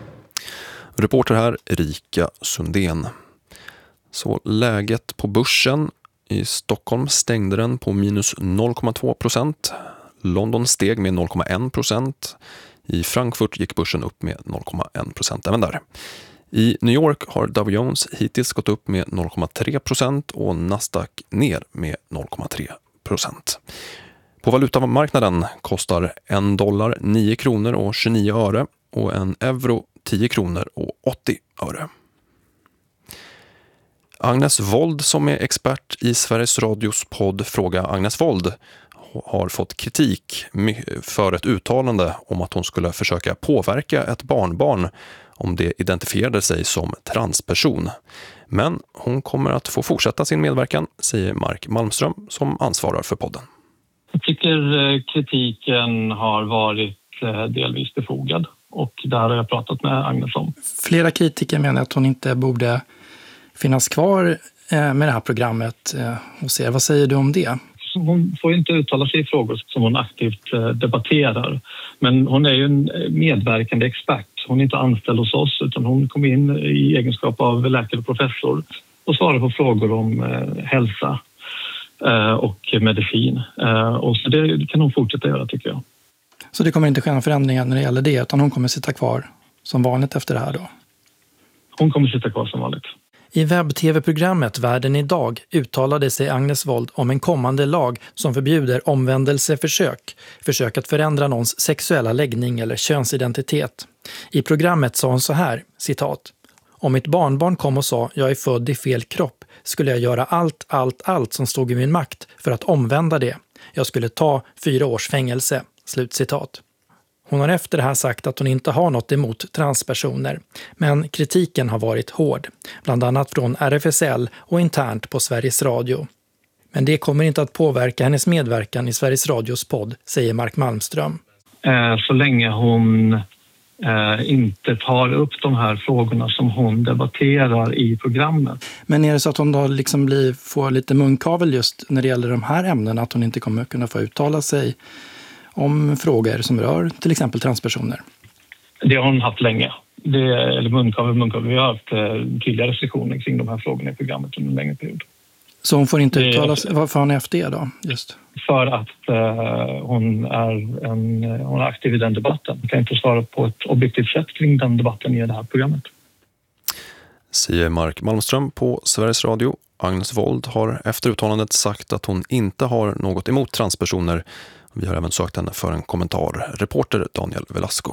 Reporter här, Erika Sundén. Så läget på börsen. I Stockholm stängde den på minus noll komma två procent. London steg med noll komma en procent. I Frankfurt gick börsen upp med noll komma en procent även där. I New York har Dow Jones hittills gått upp med noll komma tre procent och Nasdaq ner med noll komma tre procent. På valutamarknaden kostar en dollar nio kronor och tjugonio öre och en euro tio kronor och åttio öre. Agnes Wold, som är expert i Sveriges Radios podd Fråga Agnes Wold, har fått kritik för ett uttalande om att hon skulle försöka påverka ett barnbarn om det identifierade sig som transperson. Men hon kommer att få fortsätta sin medverkan, säger Mark Malmström som ansvarar för podden. Jag tycker kritiken har varit delvis befogad och det här har jag pratat med Agnes om. Flera kritiker menar att hon inte borde finnas kvar med det här programmet och se. Vad säger du om det? Hon får inte uttala sig i frågor som hon aktivt debatterar. Men hon är ju en medverkande expert. Hon är inte anställd hos oss utan hon kom in i egenskap av läkare och professor och svarar på frågor om hälsa och medicin. Och så det kan hon fortsätta göra, tycker jag. Så det kommer inte ske några förändringar när det gäller det utan hon kommer sitta kvar som vanligt efter det här då? Hon kommer sitta kvar som vanligt. I webb-tv-programmet Världen idag uttalade sig Agnes Wold om en kommande lag som förbjuder omvändelseförsök, försök att förändra någons sexuella läggning eller könsidentitet. I programmet sa hon så här, citat: "Om mitt barnbarn kom och sa jag är född i fel kropp skulle jag göra allt, allt, allt som stod i min makt för att omvända det. Jag skulle ta fyra års fängelse." Slutcitat. Hon har efter det här sagt att hon inte har något emot transpersoner, men kritiken har varit hård, bland annat från R F S L och internt på Sveriges Radio. Men det kommer inte att påverka hennes medverkan i Sveriges Radios podd, säger Mark Malmström. Så länge hon inte tar upp de här frågorna som hon debatterar i programmet. Men är det så att hon då liksom blir, får lite munkavel just när det gäller de här ämnena, att hon inte kommer kunna få uttala sig om frågor som rör till exempel transpersoner? Det har hon haft länge. Det, eller munkavel, munkavel. Vi har haft eh, tydliga restriktioner kring de här frågorna i programmet under en längre period. Så hon får inte det, uttala sig? Varför har hon haft det då? Just? För att eh, hon, är en, hon är aktiv i den debatten. Jag kan inte svara på ett objektivt sätt kring den debatten i det här programmet. Säger Mark Malmström på Sveriges Radio. Agnes Wold har efter uttalandet sagt att hon inte har något emot transpersoner. Vi har även sökt henne för en kommentar. Reporter Daniel Velasco.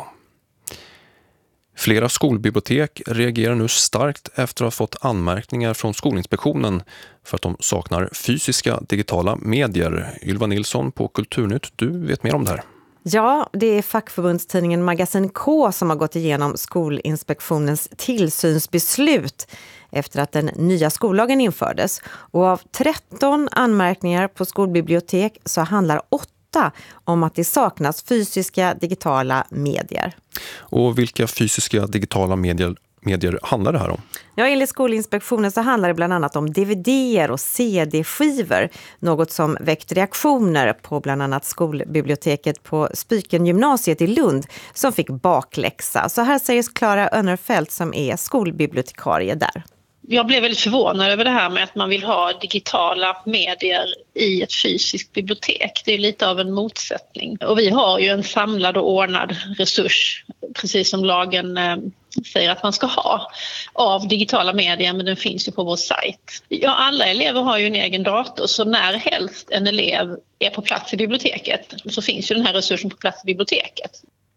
Flera skolbibliotek reagerar nu starkt efter att ha fått anmärkningar från Skolinspektionen för att de saknar fysiska digitala medier. Ylva Nilsson på Kulturnytt, du vet mer om det här. Ja, det är fackförbundstidningen Magasin K som har gått igenom Skolinspektionens tillsynsbeslut efter att den nya skollagen infördes. Och av tretton anmärkningar på skolbibliotek så handlar åtta om att det saknas fysiska digitala medier. Och vilka fysiska digitala medier, medier handlar det här om? Ja, enligt Skolinspektionen så handlar det bland annat om D V D-er och C D-skivor. Något som väckt reaktioner på bland annat skolbiblioteket på Spykengymnasiet i Lund som fick bakläxa. Så här säger Klara Önnerfelt som är skolbibliotekarie där. Jag blev väldigt förvånad över det här med att man vill ha digitala medier i ett fysiskt bibliotek. Det är lite av en motsättning. Och vi har ju en samlad och ordnad resurs, precis som lagen eh, säger att man ska ha, av digitala medier, men den finns ju på vår sajt. Ja, alla elever har ju en egen dator, så när helst en elev är på plats i biblioteket så finns ju den här resursen på plats i biblioteket.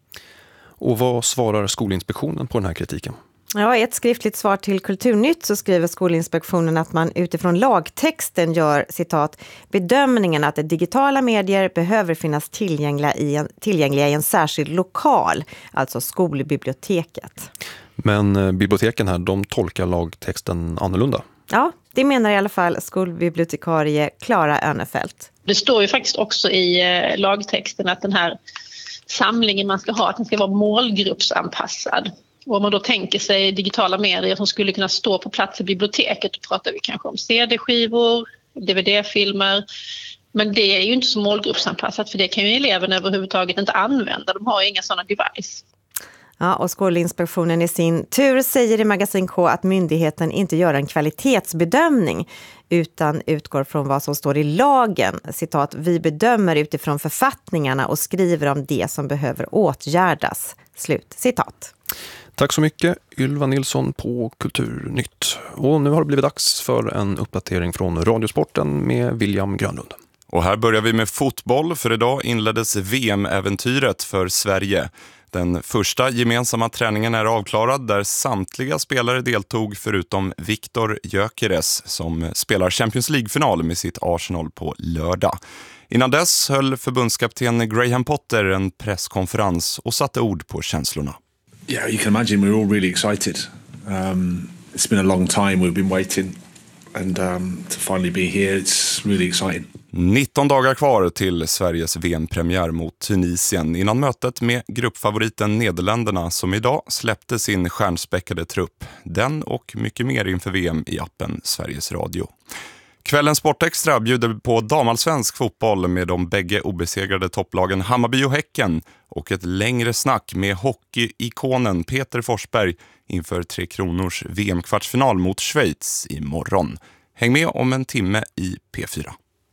Och vad svarar Skolinspektionen på den här kritiken? Ja, i ett skriftligt svar till Kulturnytt så skriver Skolinspektionen att man utifrån lagtexten gör, citat, bedömningen att digitala medier behöver finnas tillgängliga i en, tillgängliga i en särskild lokal, alltså skolbiblioteket. Men biblioteken här, de tolkar lagtexten annorlunda? Ja, det menar i alla fall skolbibliotekarie Klara Önnerfelt. Det står ju faktiskt också i lagtexten att den här samlingen man ska ha, att den ska vara målgruppsanpassad. Och om man då tänker sig digitala medier som skulle kunna stå på plats i biblioteket, då pratar vi kanske om C D-skivor, D V D-filmer. Men det är ju inte så målgruppsanpassat, för det kan ju eleverna överhuvudtaget inte använda. De har ju inga sådana device. Ja, och Skolinspektionen i sin tur säger i Magasin K att myndigheten inte gör en kvalitetsbedömning utan utgår från vad som står i lagen. Citat, vi bedömer utifrån författningarna och skriver om det som behöver åtgärdas. Slut citat. Tack så mycket Ylva Nilsson på Kulturnytt. Och nu har det blivit dags för en uppdatering från Radiosporten med William Grönlund. Och här börjar vi med fotboll, för idag inleddes V M-äventyret för Sverige. Den första gemensamma träningen är avklarad där samtliga spelare deltog förutom Viktor Gyökeres som spelar Champions League-final med sitt Arsenal på lördag. Innan dess höll förbundskapten Graham Potter en presskonferens och satte ord på känslorna. Yeah, you can imagine we're all really excited. Um, it's been a long time we've been waiting and um, to finally be here it's really exciting. nitton dagar kvar till Sveriges V M-premiär mot Tunisien innan mötet med gruppfavoriten Nederländerna som idag släppte sin stjärnspäckade trupp. Den och mycket mer inför V M i appen Sveriges Radio. Kvällens Sportextra bjuder på damallsvensk fotboll med de bägge obesegrade topplagen Hammarby och Häcken och ett längre snack med hockeyikonen Peter Forsberg inför Tre Kronors V M-kvartsfinal mot Schweiz imorgon. Häng med om en timme i P fyra.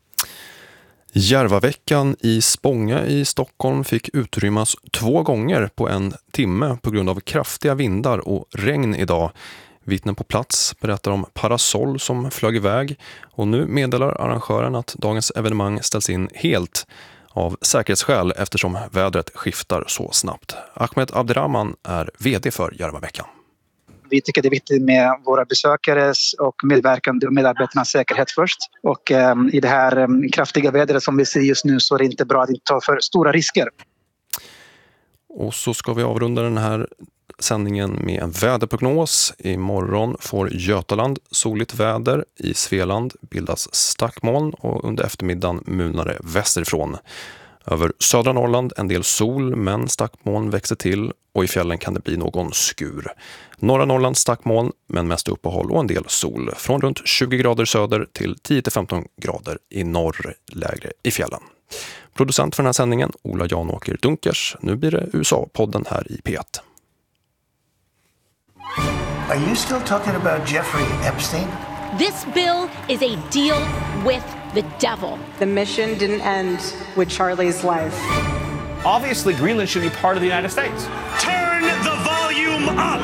Järvaveckan i Spånga i Stockholm fick utrymmas två gånger på en timme på grund av kraftiga vindar och regn idag. Vittnen på plats berättar om parasoll som flög iväg och nu meddelar arrangören att dagens evenemang ställs in helt av säkerhetsskäl eftersom vädret skiftar så snabbt. Ahmed Abderrahman är vd för Järvaveckan. Vi tycker det är viktigt med våra besökares och medverkande och medarbetarnas säkerhet först. Och eh, i det här eh, kraftiga vädret som vi ser just nu så är det inte bra att inte ta för stora risker. Och så ska vi avrunda den här sändningen med en väderprognos. Imorgon får Götaland soligt väder, i Svealand bildas stackmoln och under eftermiddagen munare västerifrån. Över södra Norrland en del sol men stackmoln växer till och i fjällen kan det bli någon skur. Norra Norrland stackmoln men mest uppehåll och en del sol. Från runt tjugo grader söder till tio till femton grader i norr, lägre i fjällen. Producent för den här sändningen Ola Janåker Dunkers. Nu blir det U S A-podden här i P ett. Are you still talking about Jeffrey Epstein? This bill is a deal with the devil. The mission didn't end with Charlie's life. Obviously, Greenland should be part of the United States. Turn the volume up!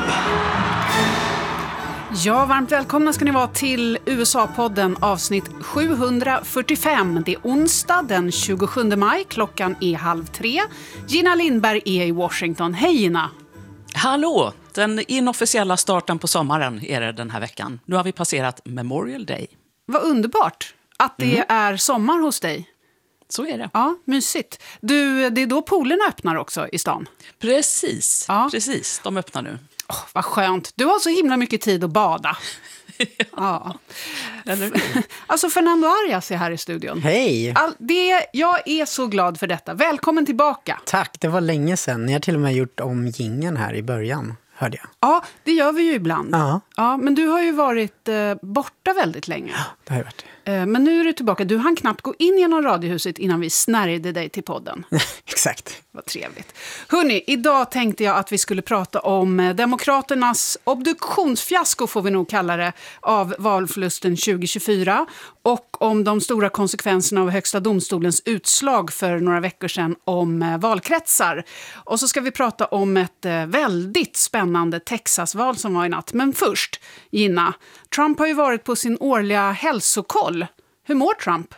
Ja, varmt välkomna ska ni vara till U S A-podden avsnitt sjuhundrafyrtiofem. Det är onsdag den tjugosjunde maj, klockan är halv tre. Gina Lindberg är i Washington. Hej Gina! Hallå! Den inofficiella starten på sommaren är det den här veckan. Nu har vi passerat Memorial Day. Vad underbart att det mm. är sommar hos dig. Så är det. Ja, mysigt. Du, det är då poolerna öppnar också i stan. Precis, ja. precis. De öppnar nu. Oh, vad skönt. Du har så himla mycket tid att bada. ja. ja. Eller? Alltså Fernando Arias är här i studion. Hej! All, det, jag är så glad för detta. Välkommen tillbaka. Tack, det var länge sedan. Ni har till och med gjort om jingeln här i början, hörde jag. Ja, det gör vi ju ibland. Ja. Ja, men du har ju varit eh, borta väldigt länge. Ja, det har jag varit. Eh, men nu är du tillbaka. Du hann knappt gå in genom radiohuset innan vi snärjde dig till podden. Exakt. Vad trevligt. Hörrni, idag tänkte jag att vi skulle prata om Demokraternas obduktionsfiasko, får vi nog kalla det, av valförlusten tjugo tjugofyra och om de stora konsekvenserna av Högsta domstolens utslag för några veckor sedan om valkretsar. Och så ska vi prata om ett väldigt spännande Texasval som var i natt. Men först, Gina, Trump har ju varit på sin årliga hälsokoll. Hur mår Trump?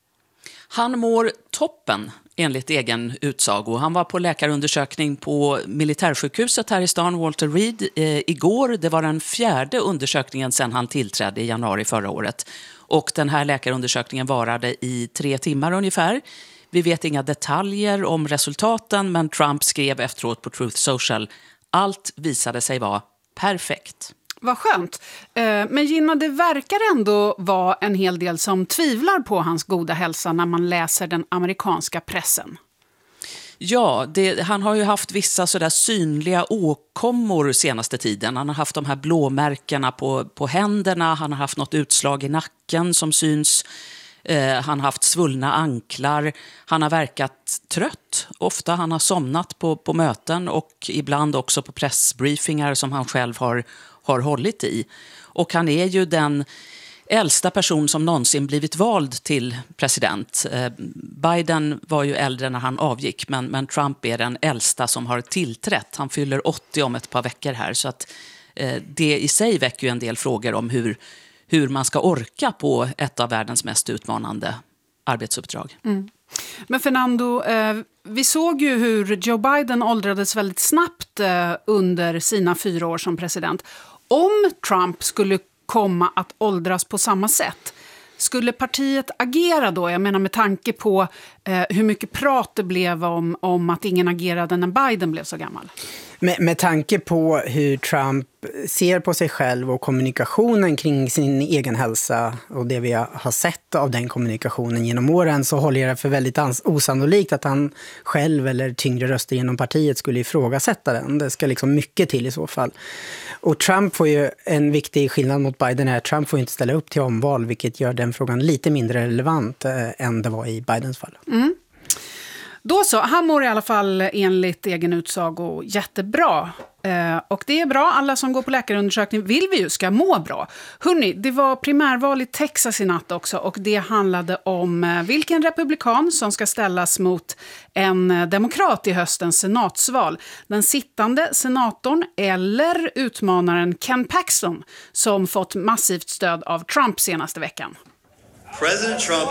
Han mår toppen, enligt egen utsago. Han var på läkarundersökning på militärsjukhuset här i stan, Walter Reed, eh, igår. Det var den fjärde undersökningen sedan han tillträdde i januari förra året. Och den här läkarundersökningen varade i tre timmar ungefär. Vi vet inga detaljer om resultaten, men Trump skrev efteråt på Truth Social: allt visade sig vara perfekt. Vad skönt. Men Gina, det verkar ändå vara en hel del som tvivlar på hans goda hälsa när man läser den amerikanska pressen. Ja, det, han har ju haft vissa sådär synliga åkommor senaste tiden. Han har haft de här blåmärkena på, på händerna, han har haft något utslag i nacken som syns. Eh, han har haft svullna anklar, han har verkat trött. Ofta han har somnat på, på möten och ibland också på pressbriefingar som han själv har, har hållit i. Och han är ju den äldsta person som någonsin blivit vald till president. Eh, Biden var ju äldre när han avgick, men, men Trump är den äldsta som har tillträtt. Han fyller åttio om ett par veckor här, så att eh, det i sig väcker ju en del frågor om hur, hur man ska orka på ett av världens mest utmanande arbetsuppdrag. Mm. Men Fernando, eh, vi såg ju hur Joe Biden åldrades väldigt snabbt eh, under sina fyra år som president. Om Trump skulle komma att åldras på samma sätt, skulle partiet agera då? Jag menar med tanke på eh, hur mycket prat det blev om, om att ingen agerade när Biden blev så gammal. Med, med tanke på hur Trump ser på sig själv och kommunikationen kring sin egen hälsa och det vi har sett av den kommunikationen genom åren, så håller jag det för väldigt ans- osannolikt att han själv eller tyngre röster genom partiet skulle ifrågasätta den. Det ska liksom mycket till i så fall. Och Trump får ju en viktig skillnad mot Biden är att Trump får inte ställa upp till omval, vilket gör den frågan lite mindre relevant eh, än det var i Bidens fall. Mm. Då så, han mår i alla fall enligt egen utsago jättebra. Eh, och det är bra, alla som går på läkarundersökning vill vi ju ska må bra. Hörrni, det var primärval i Texas i natt också, och det handlade om eh, vilken republikan som ska ställas mot en eh, demokrat i höstens senatsval. Den sittande senatorn eller utmanaren Ken Paxton som fått massivt stöd av Trump senaste veckan. President Trump